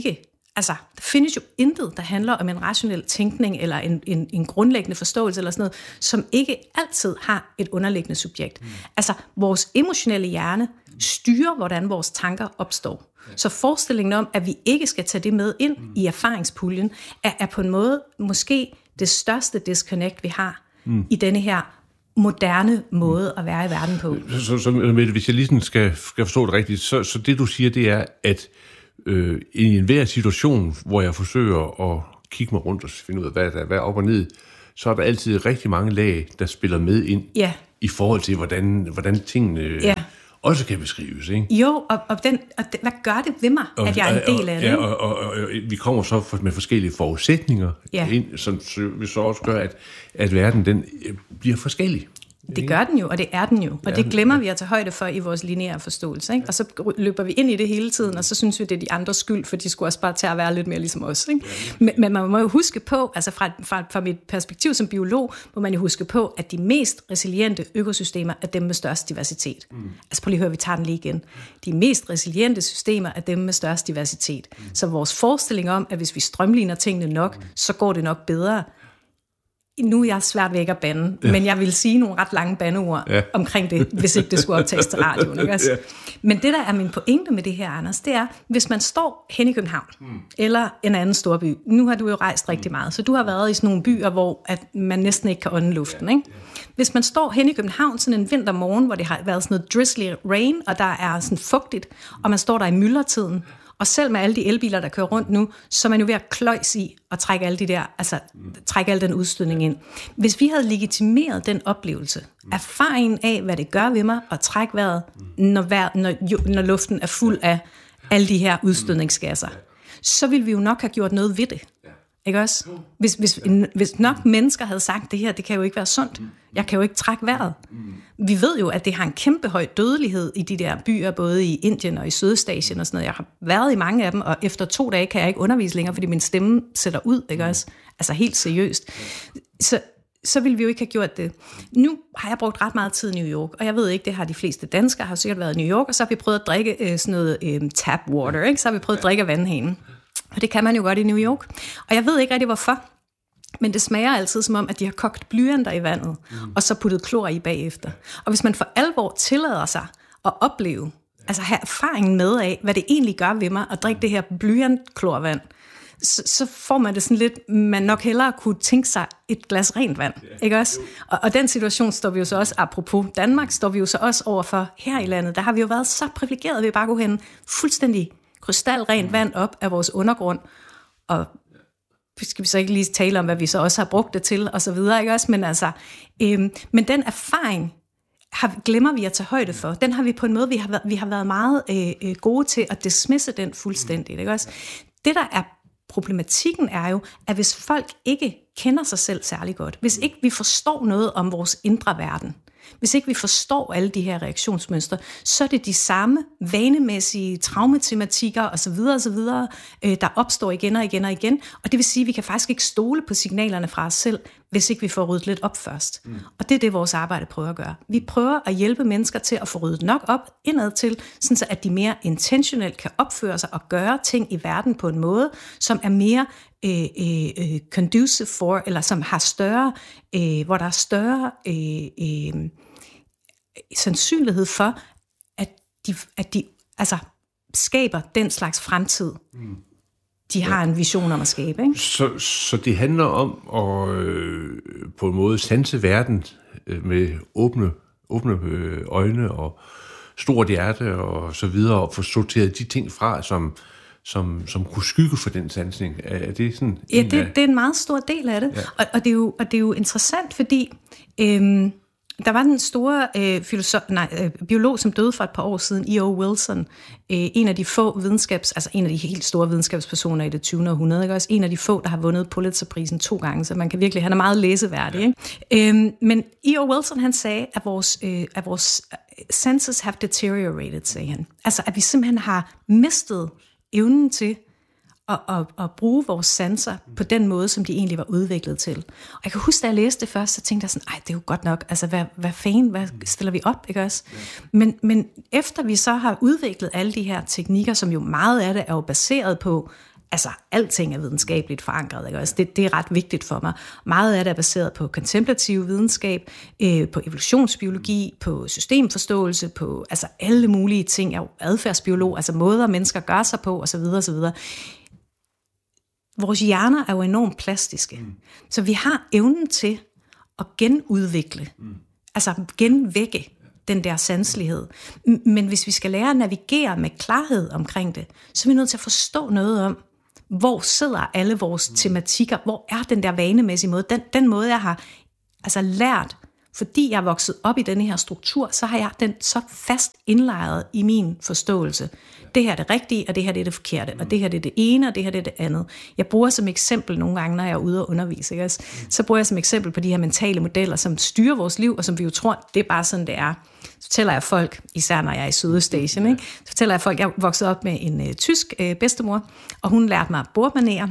intet, der handler om en rationel tænkning, eller en grundlæggende forståelse, eller sådan noget, som ikke altid har et underliggende subjekt. Altså, vores emotionelle hjerne styrer, hvordan vores tanker opstår. Så forestillingen om, at vi ikke skal tage det med ind i erfaringspuljen, er på en måde måske det største disconnect, vi har i denne her moderne måde at være i verden på. Så hvis jeg lige skal forstå det rigtigt, så det du siger, det er, at i enhver situation, hvor jeg forsøger at kigge mig rundt og finde ud af, hvad er op og ned, så er der altid rigtig mange lag, der spiller med ind i forhold til, hvordan tingene også kan beskrives. Ikke? Jo, og hvad gør det ved mig, at jeg er en del af det? Og vi kommer så med forskellige forudsætninger ind, som vi så også gør, at verden den bliver forskellig. Det gør den jo, og det er den jo. Og det glemmer vi at tage højde for i vores lineære forståelse. Ikke? Og så løber vi ind i det hele tiden, og så synes vi, det er de andres skyld, for de skulle også bare til at være lidt mere ligesom os. Ikke? Men man må jo huske på, altså fra mit perspektiv som biolog, må man jo huske på, at de mest resiliente økosystemer er dem med størst diversitet. Altså prøv lige at høre, vi tager den lige igen. De mest resiliente systemer er dem med størst diversitet. Så vores forestilling om, at hvis vi strømliner tingene nok, så går det nok bedre. Nu er jeg svært ved ikke at bande, men jeg vil sige nogle ret lange bandeord omkring det, hvis ikke det skulle optages til radioen. Ikke? Men det, der er min pointe med det her, Anders, det er, hvis man står hen i København, eller en anden storby. Nu har du jo rejst rigtig meget, så du har været i sådan nogle byer, hvor at man næsten ikke kan ånde luften. Ikke? Hvis man står hen i København sådan en vintermorgen, hvor det har været sådan noget drizzly rain, og der er sådan fugtigt, og man står der i myldretiden, og selv med alle de elbiler, der kører rundt nu, så er man jo ved at kløjs i og trække trække al den udstødning ind. Hvis vi havde legitimeret den oplevelse, erfaringen af, hvad det gør ved mig at trække vejret, når luften er fuld af alle de her udstødningsgasser, så ville vi jo nok have gjort noget ved det. Ikke også? Hvis nok mennesker havde sagt, det her, det kan jo ikke være sundt. Jeg kan jo ikke trække vejret. Vi ved jo, at det har en kæmpe høj dødelighed i de der byer, både i Indien og i Sydøstasien og sådan noget. Jeg har været i mange af dem, og efter 2 dage kan jeg ikke undervise længere, fordi min stemme sætter ud, ikke også? Altså helt seriøst. Så ville vi jo ikke have gjort det. Nu har jeg brugt ret meget tid i New York, og jeg ved ikke, det har de fleste danskere, har sikkert været i New York, og så har vi prøvet at drikke sådan noget tap water, ikke? Så har vi prøvet at drikke af vandhanen. Og det kan man jo godt i New York. Og jeg ved ikke rigtig hvorfor, men det smager altid som om, at de har kogt blyanter i vandet, og så puttet klor i bagefter. Og hvis man for alvor tillader sig at opleve, altså have erfaringen med af, hvad det egentlig gør ved mig at drikke det her blyantklorvand, så får man det sådan lidt, man nok hellere kunne tænke sig et glas rent vand, ikke også? Og den situation står vi jo så også, apropos Danmark, står vi jo så også overfor her i landet. Der har vi jo været så privilegerede ved bare at gå hen fuldstændig krystalrent vand op af vores undergrund, og skal vi så ikke lige tale om, hvad vi så også har brugt det til, og så videre, ikke også? Men altså, men den erfaring glemmer vi at tage højde for. Den har vi på en måde, vi har været meget gode til at dismisse den fuldstændigt, ikke også? Det, der er problematikken, er jo, at hvis folk ikke kender sig selv særlig godt, hvis ikke vi forstår noget om vores indre verden, hvis ikke vi forstår alle de her reaktionsmønstre, så er det de samme vanemæssige traumatematikker osv., der opstår igen og igen og igen. Og det vil sige, at vi kan faktisk ikke stole på signalerne fra os selv, hvis ikke vi får ryddet lidt op først. Og det er det, vores arbejde prøver at gøre. Vi prøver at hjælpe mennesker til at få ryddet nok op indad til, sådan at de mere intentionelt kan opføre sig og gøre ting i verden på en måde, som er mere conducive for, eller som har større, hvor der er større sandsynlighed for, at de altså skaber den slags fremtid, de har en vision om at skabe. Ikke? Så det handler om at på en måde sanse verden med åbne øjne og stort hjerte og så videre, og få sorteret de ting fra, som kunne skygge for den sansning. Er det sådan? Ja, det er en meget stor del af det. Ja. Og det er jo interessant, fordi der var den store biolog, som døde for et par år siden, E.O. Wilson, en af de få en af de helt store videnskabspersoner i det 20. århundrede, ikke? Også en af de få, der har vundet Pulitzerprisen 2 gange, så man kan virkelig, han er meget læseværdig. Ikke? Men E.O. Wilson, han sagde, at vores senses have deteriorated, sagde han. Altså, at vi simpelthen har mistet evnen til at bruge vores sanser på den måde, som de egentlig var udviklet til. Og jeg kan huske, da jeg læste det først, så tænkte jeg sådan, det er jo godt nok, altså hvad stiller vi op, ikke også? Men efter vi så har udviklet alle de her teknikker, som jo meget af det er jo baseret på, Altså, alting er videnskabeligt forankret, ikke? Altså, det er ret vigtigt for mig. Meget af det er baseret på kontemplativ videnskab, på evolutionsbiologi, på systemforståelse, på altså alle mulige ting. Jeg er jo adfærdsbiolog, altså måder mennesker gør sig på, osv. osv. Vores hjerner er jo enormt plastiske, så vi har evnen til at genudvikle, altså genvække den der sanselighed. Men hvis vi skal lære at navigere med klarhed omkring det, så er vi nødt til at forstå noget om, hvor sidder alle vores tematikker, hvor er den der vanemæssige måde, den måde, jeg har altså lært, fordi jeg er vokset op i denne her struktur, så har jeg den så fast indlejret i min forståelse. Det her er det rigtige, og det her det er det forkerte, og det her det er det ene, og det her det er det andet. Jeg bruger som eksempel nogle gange, når jeg er ude og undervise, ikke? Så bruger jeg som eksempel på de her mentale modeller, som styrer vores liv, og som vi jo tror, det er bare sådan, det er. Så fortæller jeg folk, især når jeg er i Sydøstasien, ikke? Så fortæller jeg folk, jeg er vokset op med en tysk bedstemor, og hun lærte mig bordmanerer.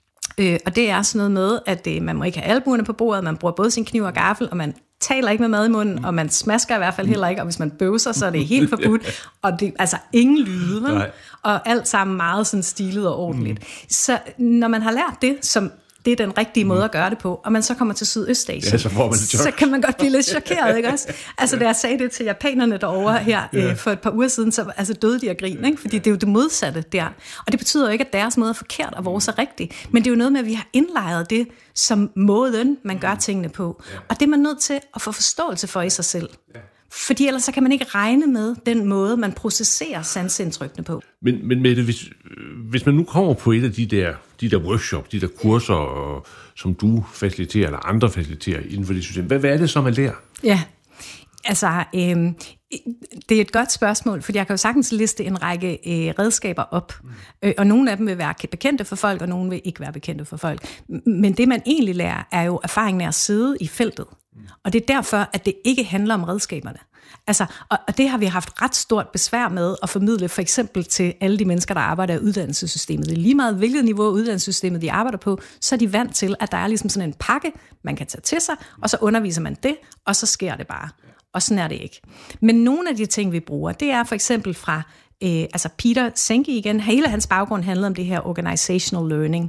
Og det er sådan noget med, at man må ikke have albuerne på bordet, man bruger både sin kniv og gaffel, og man taler ikke med mad i munden, og man smasker i hvert fald heller ikke, og hvis man bøvser, så er det helt forbudt, og det altså ingen lyde, og alt sammen meget sådan stilet og ordentligt. Så når man har lært det, som det er den rigtige måde at gøre det på, og man så kommer til Sydøstasien, så kan man godt blive lidt chokeret, ikke også? Altså, da jeg sagde det til japanerne derovre her for et par uger siden, så altså, døde de af grin, ikke? Fordi det er jo det modsatte der. Og det betyder jo ikke, at deres måde er forkert, og vores er rigtig. Men det er jo noget med, at vi har indlejret det som måden, man gør tingene på. Og det er man nødt til at få forståelse for i sig selv. Fordi ellers så kan man ikke regne med den måde, man processerer sansindtrykkene på. Men Mette, hvis man nu kommer på et af de der workshops, de der kurser, som du faciliterer, eller andre faciliterer inden for det system, hvad er det så, man lærer? Ja, altså, det er et godt spørgsmål, fordi jeg kan jo sagtens liste en række redskaber op, og nogle af dem vil være bekendte for folk, og nogle vil ikke være bekendte for folk. Men det, man egentlig lærer, er jo erfaringen af at sidde i feltet. Og det er derfor, at det ikke handler om redskaberne. Altså, og det har vi haft ret stort besvær med at formidle for eksempel til alle de mennesker, der arbejder i uddannelsessystemet. Det er lige meget, hvilket niveau af uddannelsessystemet de arbejder på, så er de vant til, at der er ligesom sådan en pakke, man kan tage til sig, og så underviser man det, og så sker det bare. Og sådan er det ikke. Men nogle af de ting, vi bruger, det er for eksempel fra altså Peter Senge igen. Hele hans baggrund handlede om det her organizational learning.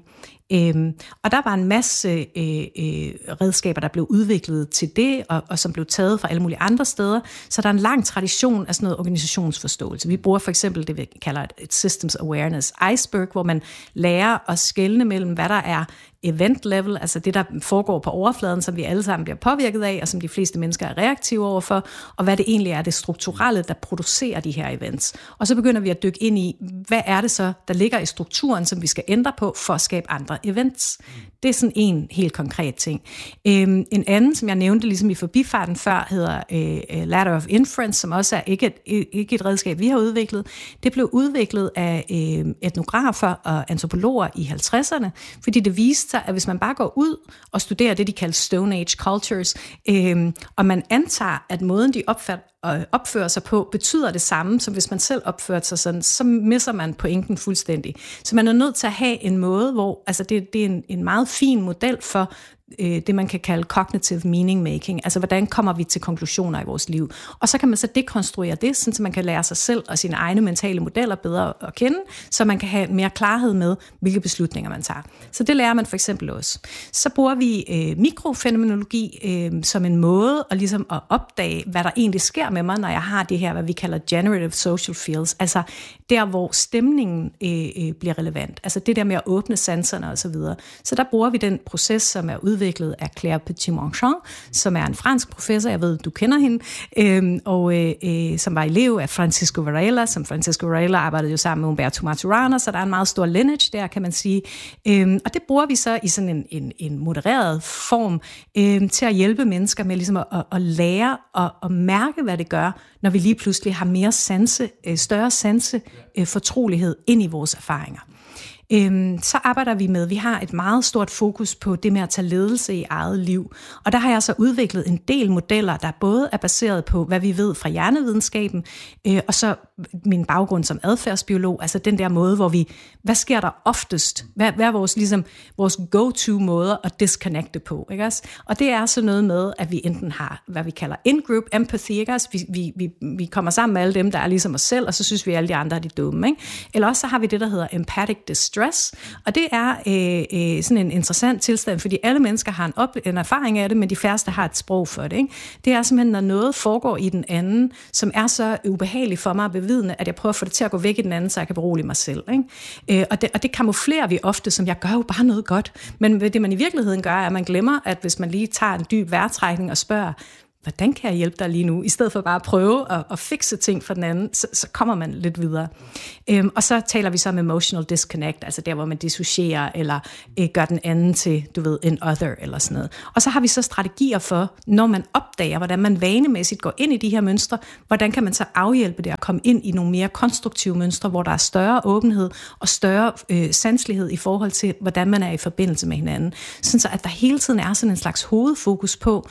Og der var en masse redskaber, der blev udviklet til det, og som blev taget fra alle mulige andre steder. Så der er en lang tradition af sådan noget organisationsforståelse. Vi bruger for eksempel det, vi kalder et systems awareness iceberg, hvor man lærer at skelne mellem, hvad der er event level, altså det, der foregår på overfladen, som vi alle sammen bliver påvirket af, og som de fleste mennesker er reaktive overfor, og hvad det egentlig er det strukturelle, der producerer de her events. Og så begynder vi at dykke ind i, hvad er det så, der ligger i strukturen, som vi skal ændre på, for at skabe andre events. Det er sådan en helt konkret ting. En anden, som jeg nævnte ligesom i forbifarten før, hedder Ladder of Inference, som også er ikke et redskab, vi har udviklet. Det blev udviklet af etnografer og antropologer i 50'erne, fordi det viste sig, at hvis man bare går ud og studerer det, de kalder Stone Age cultures, og man antager, at måden, de opfører sig på, betyder det samme, som hvis man selv opførte sig sådan, så misser man pointen fuldstændig. Så man er nødt til at have en måde, hvor altså det er en meget fin model for det, man kan kalde cognitive meaning making, altså hvordan kommer vi til konklusioner i vores liv. Og så kan man så dekonstruere det, så man kan lære sig selv og sine egne mentale modeller bedre at kende, så man kan have mere klarhed med, hvilke beslutninger man tager. Så det lærer man for eksempel også. Så bruger vi mikrofænomenologi som en måde at, ligesom at opdage, hvad der egentlig sker med mig, når jeg har det her, hvad vi kalder generative social fields, altså der, hvor stemningen bliver relevant, altså det der med at åbne sanserne osv. Så der bruger vi den proces, som er udviklet af Claire Petit-Marchand, som er en fransk professor, jeg ved, du kender hende, og som var elev af Francisco Varela, som Francisco Varela arbejdede jo sammen med Umberto Maturana, så der er en meget stor lineage der, kan man sige. Og det bruger vi så i sådan en modereret form til at hjælpe mennesker med ligesom at lære og mærke, hvad det gør, når vi lige pludselig har mere større fortrolighed ind i vores erfaringer. Så arbejder vi med, vi har et meget stort fokus på det med at tage ledelse i eget liv. Og der har jeg så udviklet en del modeller, der både er baseret på, hvad vi ved fra hjernevidenskaben, og så min baggrund som adfærdsbiolog, altså den der måde, hvor hvad sker der oftest? Hvad er vores go-to måder at disconnecte på? Ikke også? Og det er så noget med, at vi enten har, hvad vi kalder in-group empathy, ikke også? Vi kommer sammen med alle dem, der er ligesom os selv, og så synes vi, at alle de andre er de dumme. Ikke? Eller også så har vi det, der hedder empathic distress, stress, og det er sådan en interessant tilstand, fordi alle mennesker har en erfaring af det, men de færreste har et sprog for det. Ikke? Det er simpelthen, når noget foregår i den anden, som er så ubehageligt for mig at bevidne, at jeg prøver at få det til at gå væk i den anden, så jeg kan berolige mig selv. Ikke? Og det kamuflerer vi ofte, som jeg gør jo bare noget godt, men det man i virkeligheden gør, er, at man glemmer, at hvis man lige tager en dyb vejrtrækning og spørger, hvordan kan jeg hjælpe dig lige nu, i stedet for bare at prøve at fikse ting for den anden, så kommer man lidt videre. Og så taler vi så om emotional disconnect, altså der, hvor man dissocierer, eller gør den anden til, en other, eller sådan noget. Og så har vi så strategier for, når man opdager, hvordan man vanemæssigt går ind i de her mønstre, hvordan kan man så afhjælpe det, og komme ind i nogle mere konstruktive mønstre, hvor der er større åbenhed, og større sanselighed i forhold til, hvordan man er i forbindelse med hinanden. Sådan så, at der hele tiden er sådan en slags hovedfokus på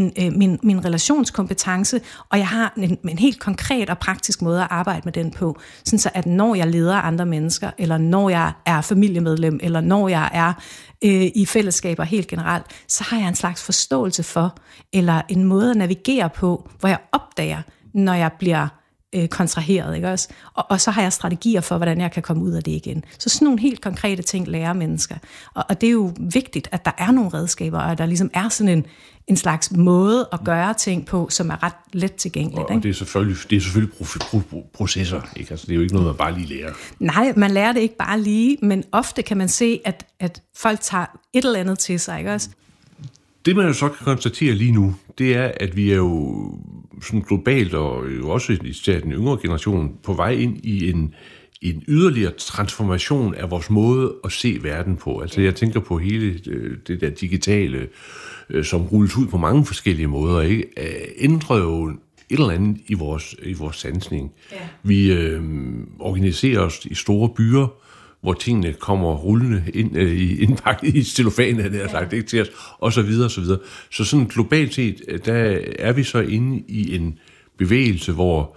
min relationskompetence, og jeg har en helt konkret og praktisk måde at arbejde med den på, sådan så at når jeg leder andre mennesker, eller når jeg er familiemedlem, eller når jeg er i fællesskaber helt generelt, så har jeg en slags forståelse for, eller en måde at navigere på, hvor jeg opdager, når jeg bliver kontraheret, ikke også? Og så har jeg strategier for, hvordan jeg kan komme ud af det igen. Så sådan nogle helt konkrete ting lærer mennesker. Og det er jo vigtigt, at der er nogle redskaber, og at der ligesom er sådan en slags måde at gøre ting på, som er ret let tilgængeligt. Og det er selvfølgelig processer, ikke? Altså, det er jo ikke noget, man bare lige lærer. Nej, man lærer det ikke bare lige, men ofte kan man se, at folk tager et eller andet til sig, ikke også? Det man jo så kan konstatere lige nu, det er, at vi er jo sådan globalt, og jo også især den yngre generation, på vej ind i en yderligere transformation af vores måde at se verden på. Altså jeg tænker på hele det der digitale, som rulles ud på mange forskellige måder, ikke? Ændrer jo et eller andet i vores sansning. Ja. Vi organiserer os i store byer, hvor tingene kommer rullende ind indpakket i cellofan, havde jeg sagt, ikke til os, og så videre, og så videre. Så sådan globalt set, der er vi så inde i en bevægelse, hvor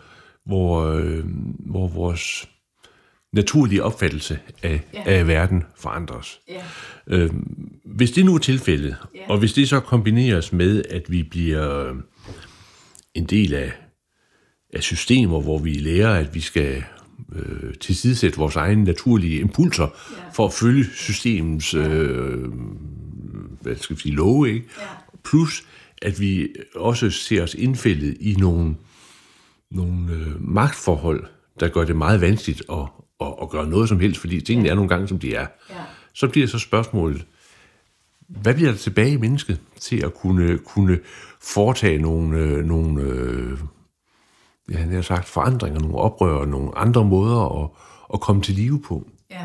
vores naturlige opfattelse af verden forandres. Yeah. Hvis det nu er tilfældet, og hvis det så kombineres med, at vi bliver en del af systemer, hvor vi lærer, at vi skal tilsidesætte vores egne naturlige impulser for at følge systemets love, ikke? Yeah. Plus at vi også ser os indfældet i nogle magtforhold, der gør det meget vanskeligt at gøre noget som helst, fordi tingene er nogle gange, som de er. Ja. Så bliver så spørgsmålet, hvad bliver der tilbage i mennesket til at kunne foretage nogle forandringer, nogle oprør, nogle andre måder at komme til live på? Ja.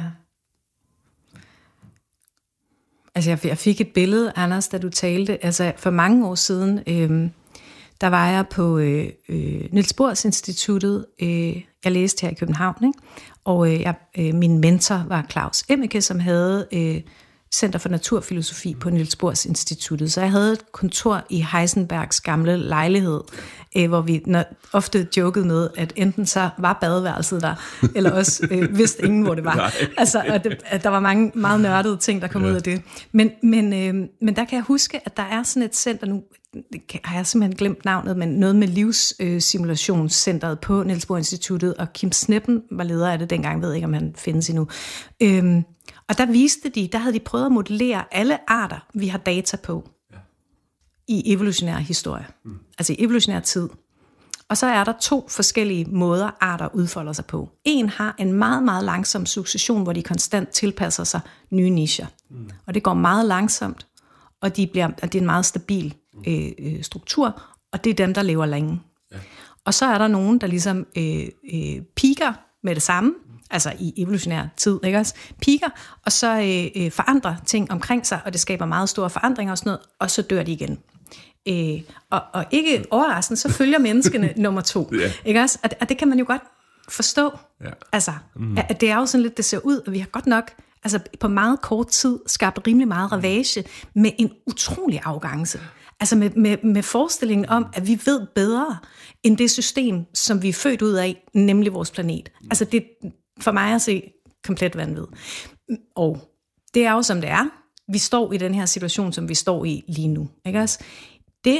Altså, jeg fik et billede, Anders, da du talte. Altså, for mange år siden, der var jeg på Niels Bohrs Instituttet. Jeg læste her i København, ikke? Og min mentor var Claus Emmeke, som havde Center for Naturfilosofi på Niels Bohrs Instituttet. Så jeg havde et kontor i Heisenbergs gamle lejlighed, hvor vi ofte jokede med, at enten så var badeværelset der, eller også vidste ingen, hvor det var. Altså, at der var mange meget nørdede ting, der kom ud af det. Men der kan jeg huske, at der er sådan et center nu, har jeg simpelthen glemt navnet, men noget med livssimulationscenteret på Niels Bohr Instituttet, og Kim Sneppen var leder af det dengang, ved ikke, om han findes endnu. Og der havde de prøvet at modellere alle arter, vi har data på, i evolutionær historie, altså i evolutionær tid. Og så er der 2 forskellige måder, arter udfolder sig på. En har en meget, meget langsom succession, hvor de konstant tilpasser sig nye nicher. Og det går meget langsomt, og det er en meget stabil struktur, og det er dem, der lever længe. Ja. Og så er der nogen, der ligesom piker med det samme, altså i evolutionær tid, ikke også? Piker, og så forandrer ting omkring sig, og det skaber meget store forandringer og sådan noget, og så dør de igen. Og ikke overraskende, så følger menneskene nummer 2. Yeah. Ikke også? Og det kan man jo godt forstå. Yeah. Altså, at det er jo sådan lidt, det ser ud, og vi har godt nok på meget kort tid skabt rimelig meget ravage med en utrolig arrogance. Altså med forestillingen om, at vi ved bedre end det system, som vi er født ud af, nemlig vores planet. Altså det for mig at se komplet vanvid. Og det er jo som det er. Vi står i den her situation, som vi står i lige nu. Ikke også? Det,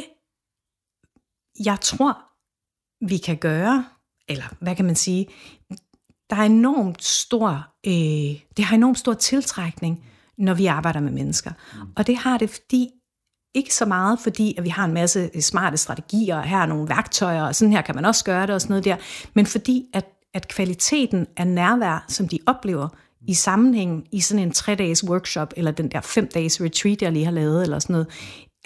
jeg tror, vi kan gøre, eller hvad kan man sige, der er enormt stor, det har enormt stor tiltrækning, når vi arbejder med mennesker. Og det har det, fordi ikke så meget, fordi at vi har en masse smarte strategier, og her er nogle værktøjer, og sådan her kan man også gøre det, og sådan noget der, men fordi at kvaliteten af nærvær, som de oplever i sammenhængen i sådan en 3-dages workshop, eller den der 5-dages retreat, jeg lige har lavet, eller sådan noget,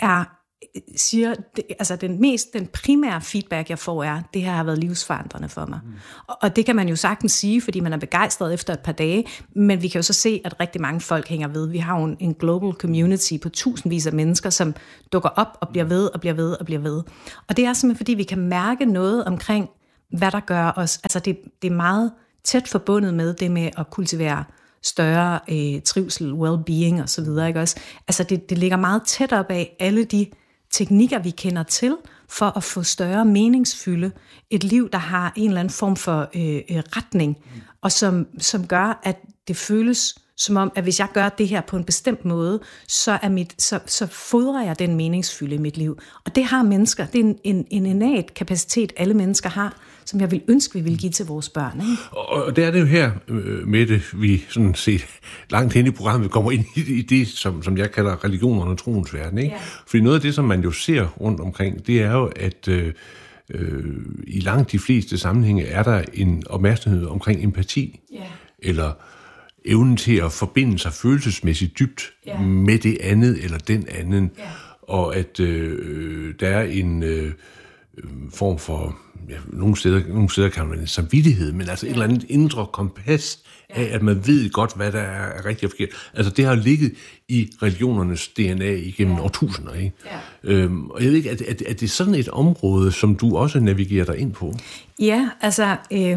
altså den primære feedback, jeg får, er, det her har været livsforandrende for mig. Og det kan man jo sagtens sige, fordi man er begejstret efter et par dage, men vi kan jo så se, at rigtig mange folk hænger ved. Vi har jo en global community på tusindvis af mennesker, som dukker op og bliver ved, og bliver ved, og bliver ved. Og det er simpelthen, fordi vi kan mærke noget omkring, hvad der gør os. Altså det er meget tæt forbundet med det med at kultivere større trivsel, well-being og så videre, ikke også? Altså det ligger meget tæt op af alle de teknikker, vi kender til, for at få større meningsfylde. Et liv, der har en eller anden form for retning, og som gør, at det føles som om, at hvis jeg gør det her på en bestemt måde, så fodrer jeg den meningsfylde i mit liv. Og det har mennesker. Det er en innat kapacitet, alle mennesker har, som jeg vil ønske, vi vil give til vores børn. Ikke? Og det er det jo her, Mette, vi sådan set langt hen i programmet kommer ind i det, som jeg kalder religionerne og troens verden. Ikke? Ja. Fordi noget af det, som man jo ser rundt omkring, det er jo, at i langt de fleste sammenhænge er der en opmærksomhed omkring empati. Ja. Eller evnen til at forbinde sig følelsesmæssigt dybt med det andet eller den anden. Ja. Og at der er en form for, nogle steder kan man en samvittighed, men altså et eller andet indre kompas af, at man ved godt, hvad der er rigtigt og forkert. Altså det har ligget i religionernes DNA igennem årtusinder. Ikke? Ja. Og jeg ved ikke, er det sådan et område, som du også navigerer dig ind på? Ja, altså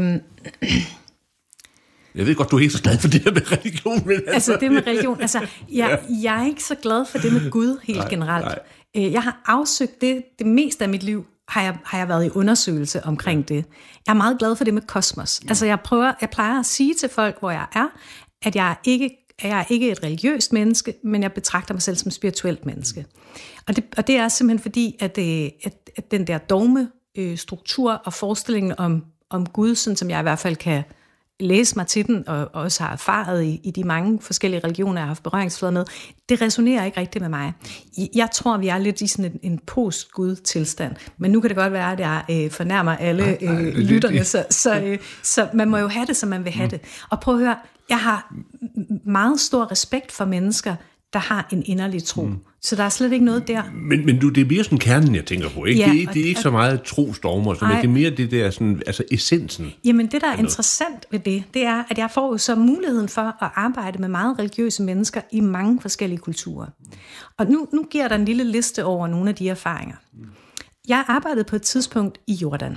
jeg ved godt, du er ikke så glad for det her med religion. Men altså det med religion, altså jeg er ikke så glad for det med Gud helt generelt. Nej. Jeg har afsøgt det meste af mit liv, har jeg været i undersøgelse omkring det. Jeg er meget glad for det med kosmos. Altså jeg plejer at sige til folk, hvor jeg er, at jeg er ikke et religiøst menneske, men jeg betragter mig selv som et spirituelt menneske. Og det er simpelthen fordi, at den der dogme struktur og forestillingen om Gud, sådan som jeg i hvert fald kan læse mig til den, og også har erfaret i de mange forskellige religioner, jeg har haft berøringsflader med, det resonerer ikke rigtigt med mig. Jeg tror, vi er lidt i sådan en post-Gud-tilstand, men nu kan det godt være, at jeg fornærmer alle lytterne, så man må jo have det, som man vil have det. Og prøv at høre, jeg har meget stor respekt for mennesker, der har en inderlig tro. Så der er slet ikke noget der. Men det er mere sådan kernen, jeg tænker på, ikke? Ja, det er ikke så meget trosdogmer, men det er mere det der sådan, altså essensen. Jamen det, der er interessant ved det er, at jeg får jo så muligheden for at arbejde med meget religiøse mennesker i mange forskellige kulturer. Og nu giver der en lille liste over nogle af de erfaringer. Jeg arbejdede på et tidspunkt i Jordan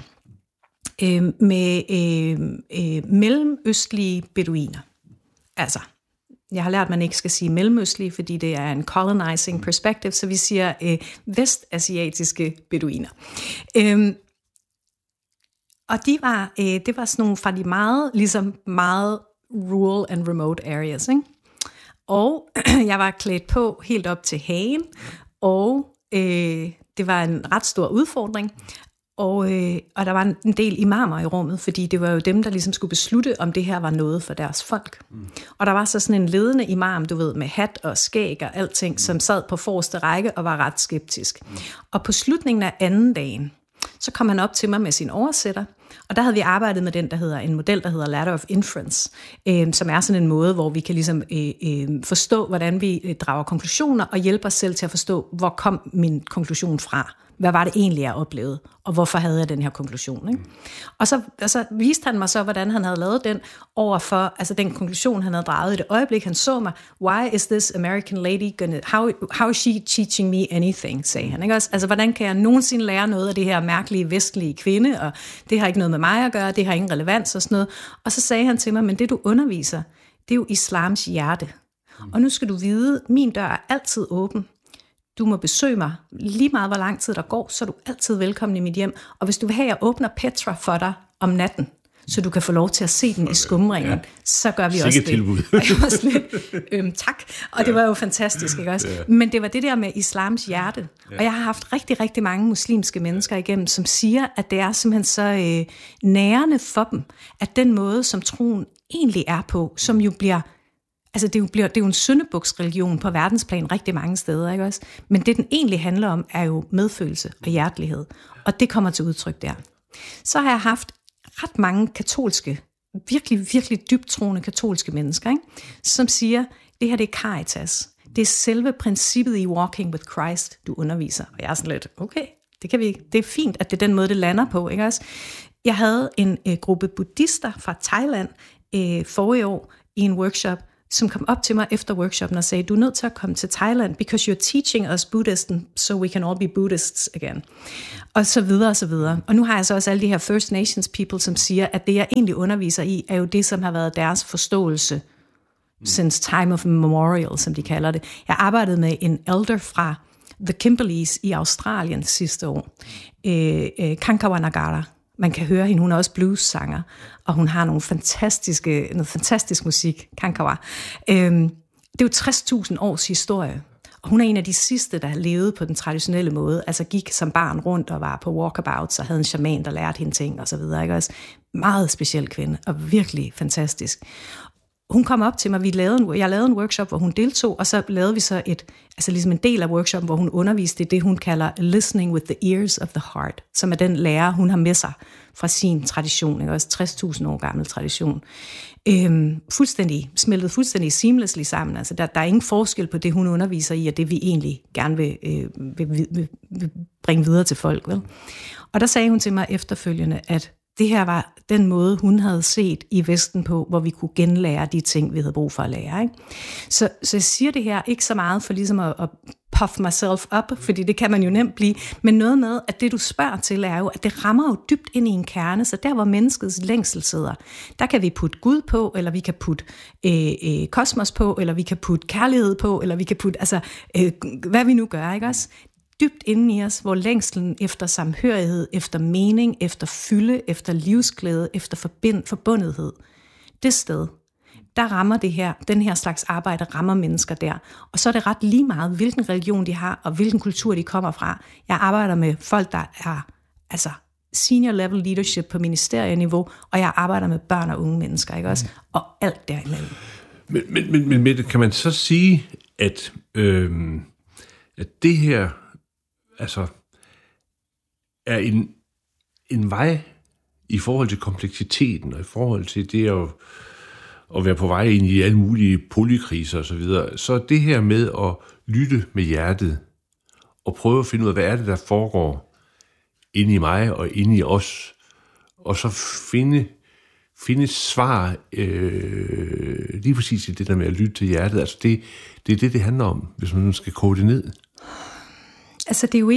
med mellemøstlige beduiner. Altså, jeg har lært, at man ikke skal sige mellemøstlige, fordi det er en colonizing perspective, så vi siger vestasiatiske beduiner. Og det var sådan nogle fra de meget rural and remote areas, ikke? Og jeg var klædt på helt op til hagen, og det var en ret stor udfordring. Og der var en del imamer i rummet, fordi det var jo dem, der ligesom skulle beslutte, om det her var noget for deres folk. Og der var så sådan en ledende imam, du ved, med hat og skæg og alting, som sad på forreste række og var ret skeptisk. Og på slutningen af anden dagen, så kom han op til mig med sin oversætter, og der havde vi arbejdet med en model, der hedder Ladder of Inference, som er sådan en måde, hvor vi kan ligesom forstå, hvordan vi drager konklusioner, og hjælpe os selv til at forstå, hvor kom min konklusion fra. Hvad var det egentlig, jeg oplevede? Og hvorfor havde jeg den her konklusion? Ikke? Og så viste han mig så, hvordan han havde lavet den overfor, altså den konklusion, han havde draget i det øjeblik, han så mig. Why is this American lady gonna, how is she teaching me anything, sagde han. Ikke? Altså, hvordan kan jeg nogensinde lære noget af det her mærkelige vestlige kvinde, og det har ikke noget med mig at gøre, det har ingen relevans og sådan noget. Og så sagde han til mig, men det du underviser, det er jo islams hjerte. Og nu skal du vide, min dør er altid åben. Du må besøge mig lige meget, hvor lang tid der går, så er du altid velkommen i mit hjem. Og hvis du vil have, at jeg åbner Petra for dig om natten, så du kan få lov til at se den i skumringen, så gør vi også det. Tilbud. Tak. Og det var jo fantastisk, ikke også? Men det var det der med islams hjerte. Og jeg har haft rigtig, rigtig mange muslimske mennesker igennem, som siger, at det er simpelthen så nærende for dem, at den måde, som troen egentlig er på, som jo bliver... Altså det er jo en syndebuksreligion på verdensplan rigtig mange steder, ikke også? Men det, den egentlig handler om, er jo medfølelse og hjertelighed. Og det kommer til udtryk der. Så har jeg haft ret mange katolske, virkelig, virkelig dybt troende katolske mennesker, ikke? Som siger, det her det er caritas. Det er selve princippet i Walking with Christ, du underviser. Og jeg er sådan lidt, okay, det kan vi ikke. Det er fint, at det er den måde, det lander på, ikke også? Jeg havde en gruppe buddhister fra Thailand forrige år i en workshop, som kom op til mig efter workshoppen og sagde, du er nødt til at komme til Thailand, because you're teaching us Buddhism, so we can all be Buddhists again. Og så videre og så videre. Og nu har jeg så også alle de her First Nations people, som siger, at det jeg egentlig underviser i, er jo det, som har været deres forståelse since time of memorial, som de kalder det. Jeg arbejdede med en elder fra The Kimberleys i Australien sidste år. Kankawanagara. Man kan høre hende, hun er også blues-sanger, og hun har noget fantastisk musik, Kankawa. Det er jo 60.000 års historie, og hun er en af de sidste, der levede på den traditionelle måde, altså gik som barn rundt og var på walkabouts, og havde en shaman, der lærte hende ting, og så videre, ikke også? Meget speciel kvinde, og virkelig fantastisk. Hun kom op til mig, jeg lavede en workshop, hvor hun deltog, og så lavede vi så ligesom en del af workshoppen, hvor hun underviste det, hun kalder listening with the ears of the heart, som er den lærer, hun har med sig fra sin tradition, ikke? Også 60.000 år gammel tradition. Smeltet fuldstændig seamlessly sammen. Altså der er ingen forskel på det, hun underviser i, og det vi egentlig gerne vil bringe videre til folk. Vel? Og der sagde hun til mig efterfølgende, at det her var den måde, hun havde set i Vesten på, hvor vi kunne genlære de ting, vi havde brug for at lære. Ikke? Så jeg siger det her ikke så meget for ligesom at puff myself up, fordi det kan man jo nemt blive, men noget med, at det du spørger til er jo, at det rammer jo dybt ind i en kerne, så der hvor menneskets længsel sidder, der kan vi putte Gud på, eller vi kan putte kosmos på, eller vi kan putte kærlighed på, eller vi kan putte, hvad vi nu gør, ikke også? Dybt inde i os, hvor længslen efter samhørighed, efter mening, efter fylde, efter livsglæde, efter forbundethed, det sted, der rammer den her slags arbejde rammer mennesker der. Og så er det ret lige meget, hvilken religion de har, og hvilken kultur de kommer fra. Jeg arbejder med folk, der er senior level leadership på ministerieniveau, og jeg arbejder med børn og unge mennesker, ikke også? Og alt derimellem. Men Mette, kan man så sige, at det her er en vej i forhold til kompleksiteten, og i forhold til det at være på vej ind i alle mulige polykriser osv., så det her med at lytte med hjertet, og prøve at finde ud af, hvad er det, der foregår inde i mig og inde i os, og så finde svar lige præcis i det der med at lytte til hjertet. Altså det er det handler om, hvis man skal koge det ned. Altså det er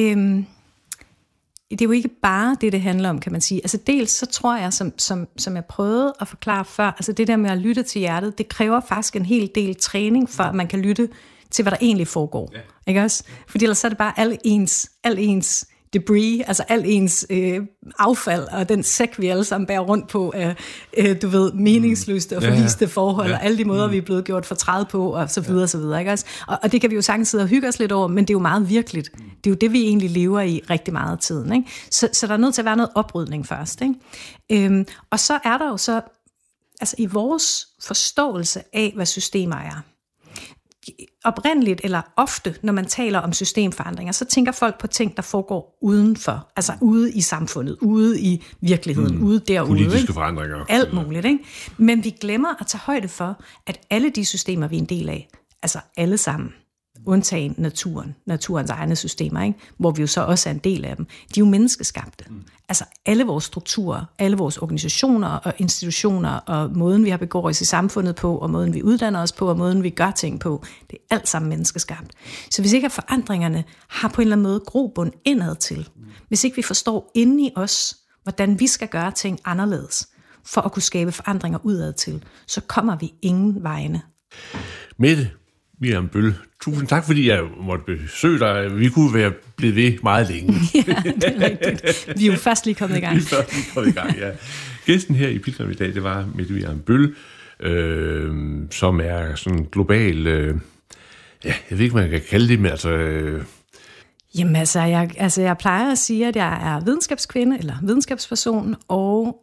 jo ikke bare det handler om, kan man sige. Altså dels så tror jeg, som jeg prøvede at forklare før, altså det der med at lytte til hjertet, det kræver faktisk en hel del træning, for at man kan lytte til, hvad der egentlig foregår. Ja. Ikke også? Fordi ellers så er det bare al ens debris, altså al ens affald, og den sæk, vi alle sammen bærer rundt på, meningsløste og forliste forhold, og alle de måder, vi er blevet gjort fortræd på, og så videre, så videre. Ikke også? Og det kan vi jo sagtens sidde og hygge os lidt over, men det er jo meget virkeligt. Det er jo det, vi egentlig lever i rigtig meget af tiden. Ikke? Så der er nødt til at være noget oprydning først. Ikke? Og så er der jo så, altså i vores forståelse af, hvad systemer er, oprindeligt eller ofte, når man taler om systemforandringer, så tænker folk på ting, der foregår udenfor, altså ude i samfundet, ude i virkeligheden, ude derude. Politiske forandringer. Alt muligt, ikke? Men vi glemmer at tage højde for, at alle de systemer, vi er en del af, altså alle sammen, undtagen naturens egne systemer, ikke? Hvor vi jo så også er en del af dem, de er jo menneskeskabte. Altså alle vores strukturer, alle vores organisationer og institutioner, og måden vi har begået os i samfundet på, og måden vi uddanner os på, og måden vi gør ting på, det er alt sammen menneskeskabt. Så hvis ikke at forandringerne har på en eller anden måde grobund indad til, hvis ikke vi forstår inde i os, hvordan vi skal gøre ting anderledes, for at kunne skabe forandringer udad til, så kommer vi ingen vegne. Mette Miriam Bøll, tusind tak, fordi jeg måtte besøge dig. Vi kunne være blevet ved meget længe. Ja, det er rigtigt. Vi er jo først lige kommet i gang. Ja. Gæsten her i Pilgrim i dag, det var Mette Vian Bøll, som er sådan global, jeg ved ikke, hvad man kan kalde det, men altså... Jamen jeg plejer at sige, at jeg er videnskabskvinde eller videnskabsperson, og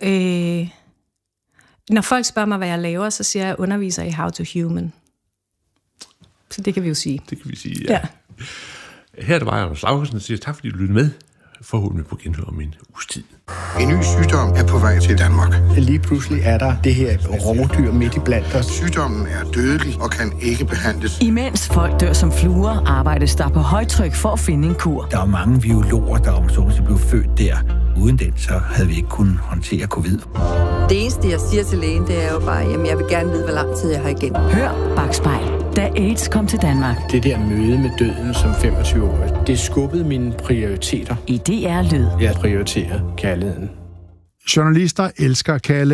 når folk spørger mig, hvad jeg laver, så siger jeg, at jeg underviser i How to Human. Så det kan vi jo sige. Det kan vi sige, ja. Her er det mig, Anders Laugesen, der siger tak, fordi du lyttede med. Forhåbentlig på genhør om en uges tid. En ny sygdom er på vej til Danmark. Lige pludselig er der det her rovdyr midt i blandt os. Sygdommen er dødelig og kan ikke behandles. Imens folk dør som fluer, arbejdes der på højtryk for at finde en kur. Der er mange biologer, der om så blev født der. Uden den, så havde vi ikke kunnet håndtere covid. Det eneste, jeg siger til lægen, det er jo bare, jamen jeg vil gerne vide, hvor lang tid jeg har igen. Hør Bakspejl, da AIDS kom til Danmark. Det der møde med døden som 25-årig, det skubbede mine prioriteter. I DR Lyd. Jeg prioriterer kærligheden. Journalister elsker at kalde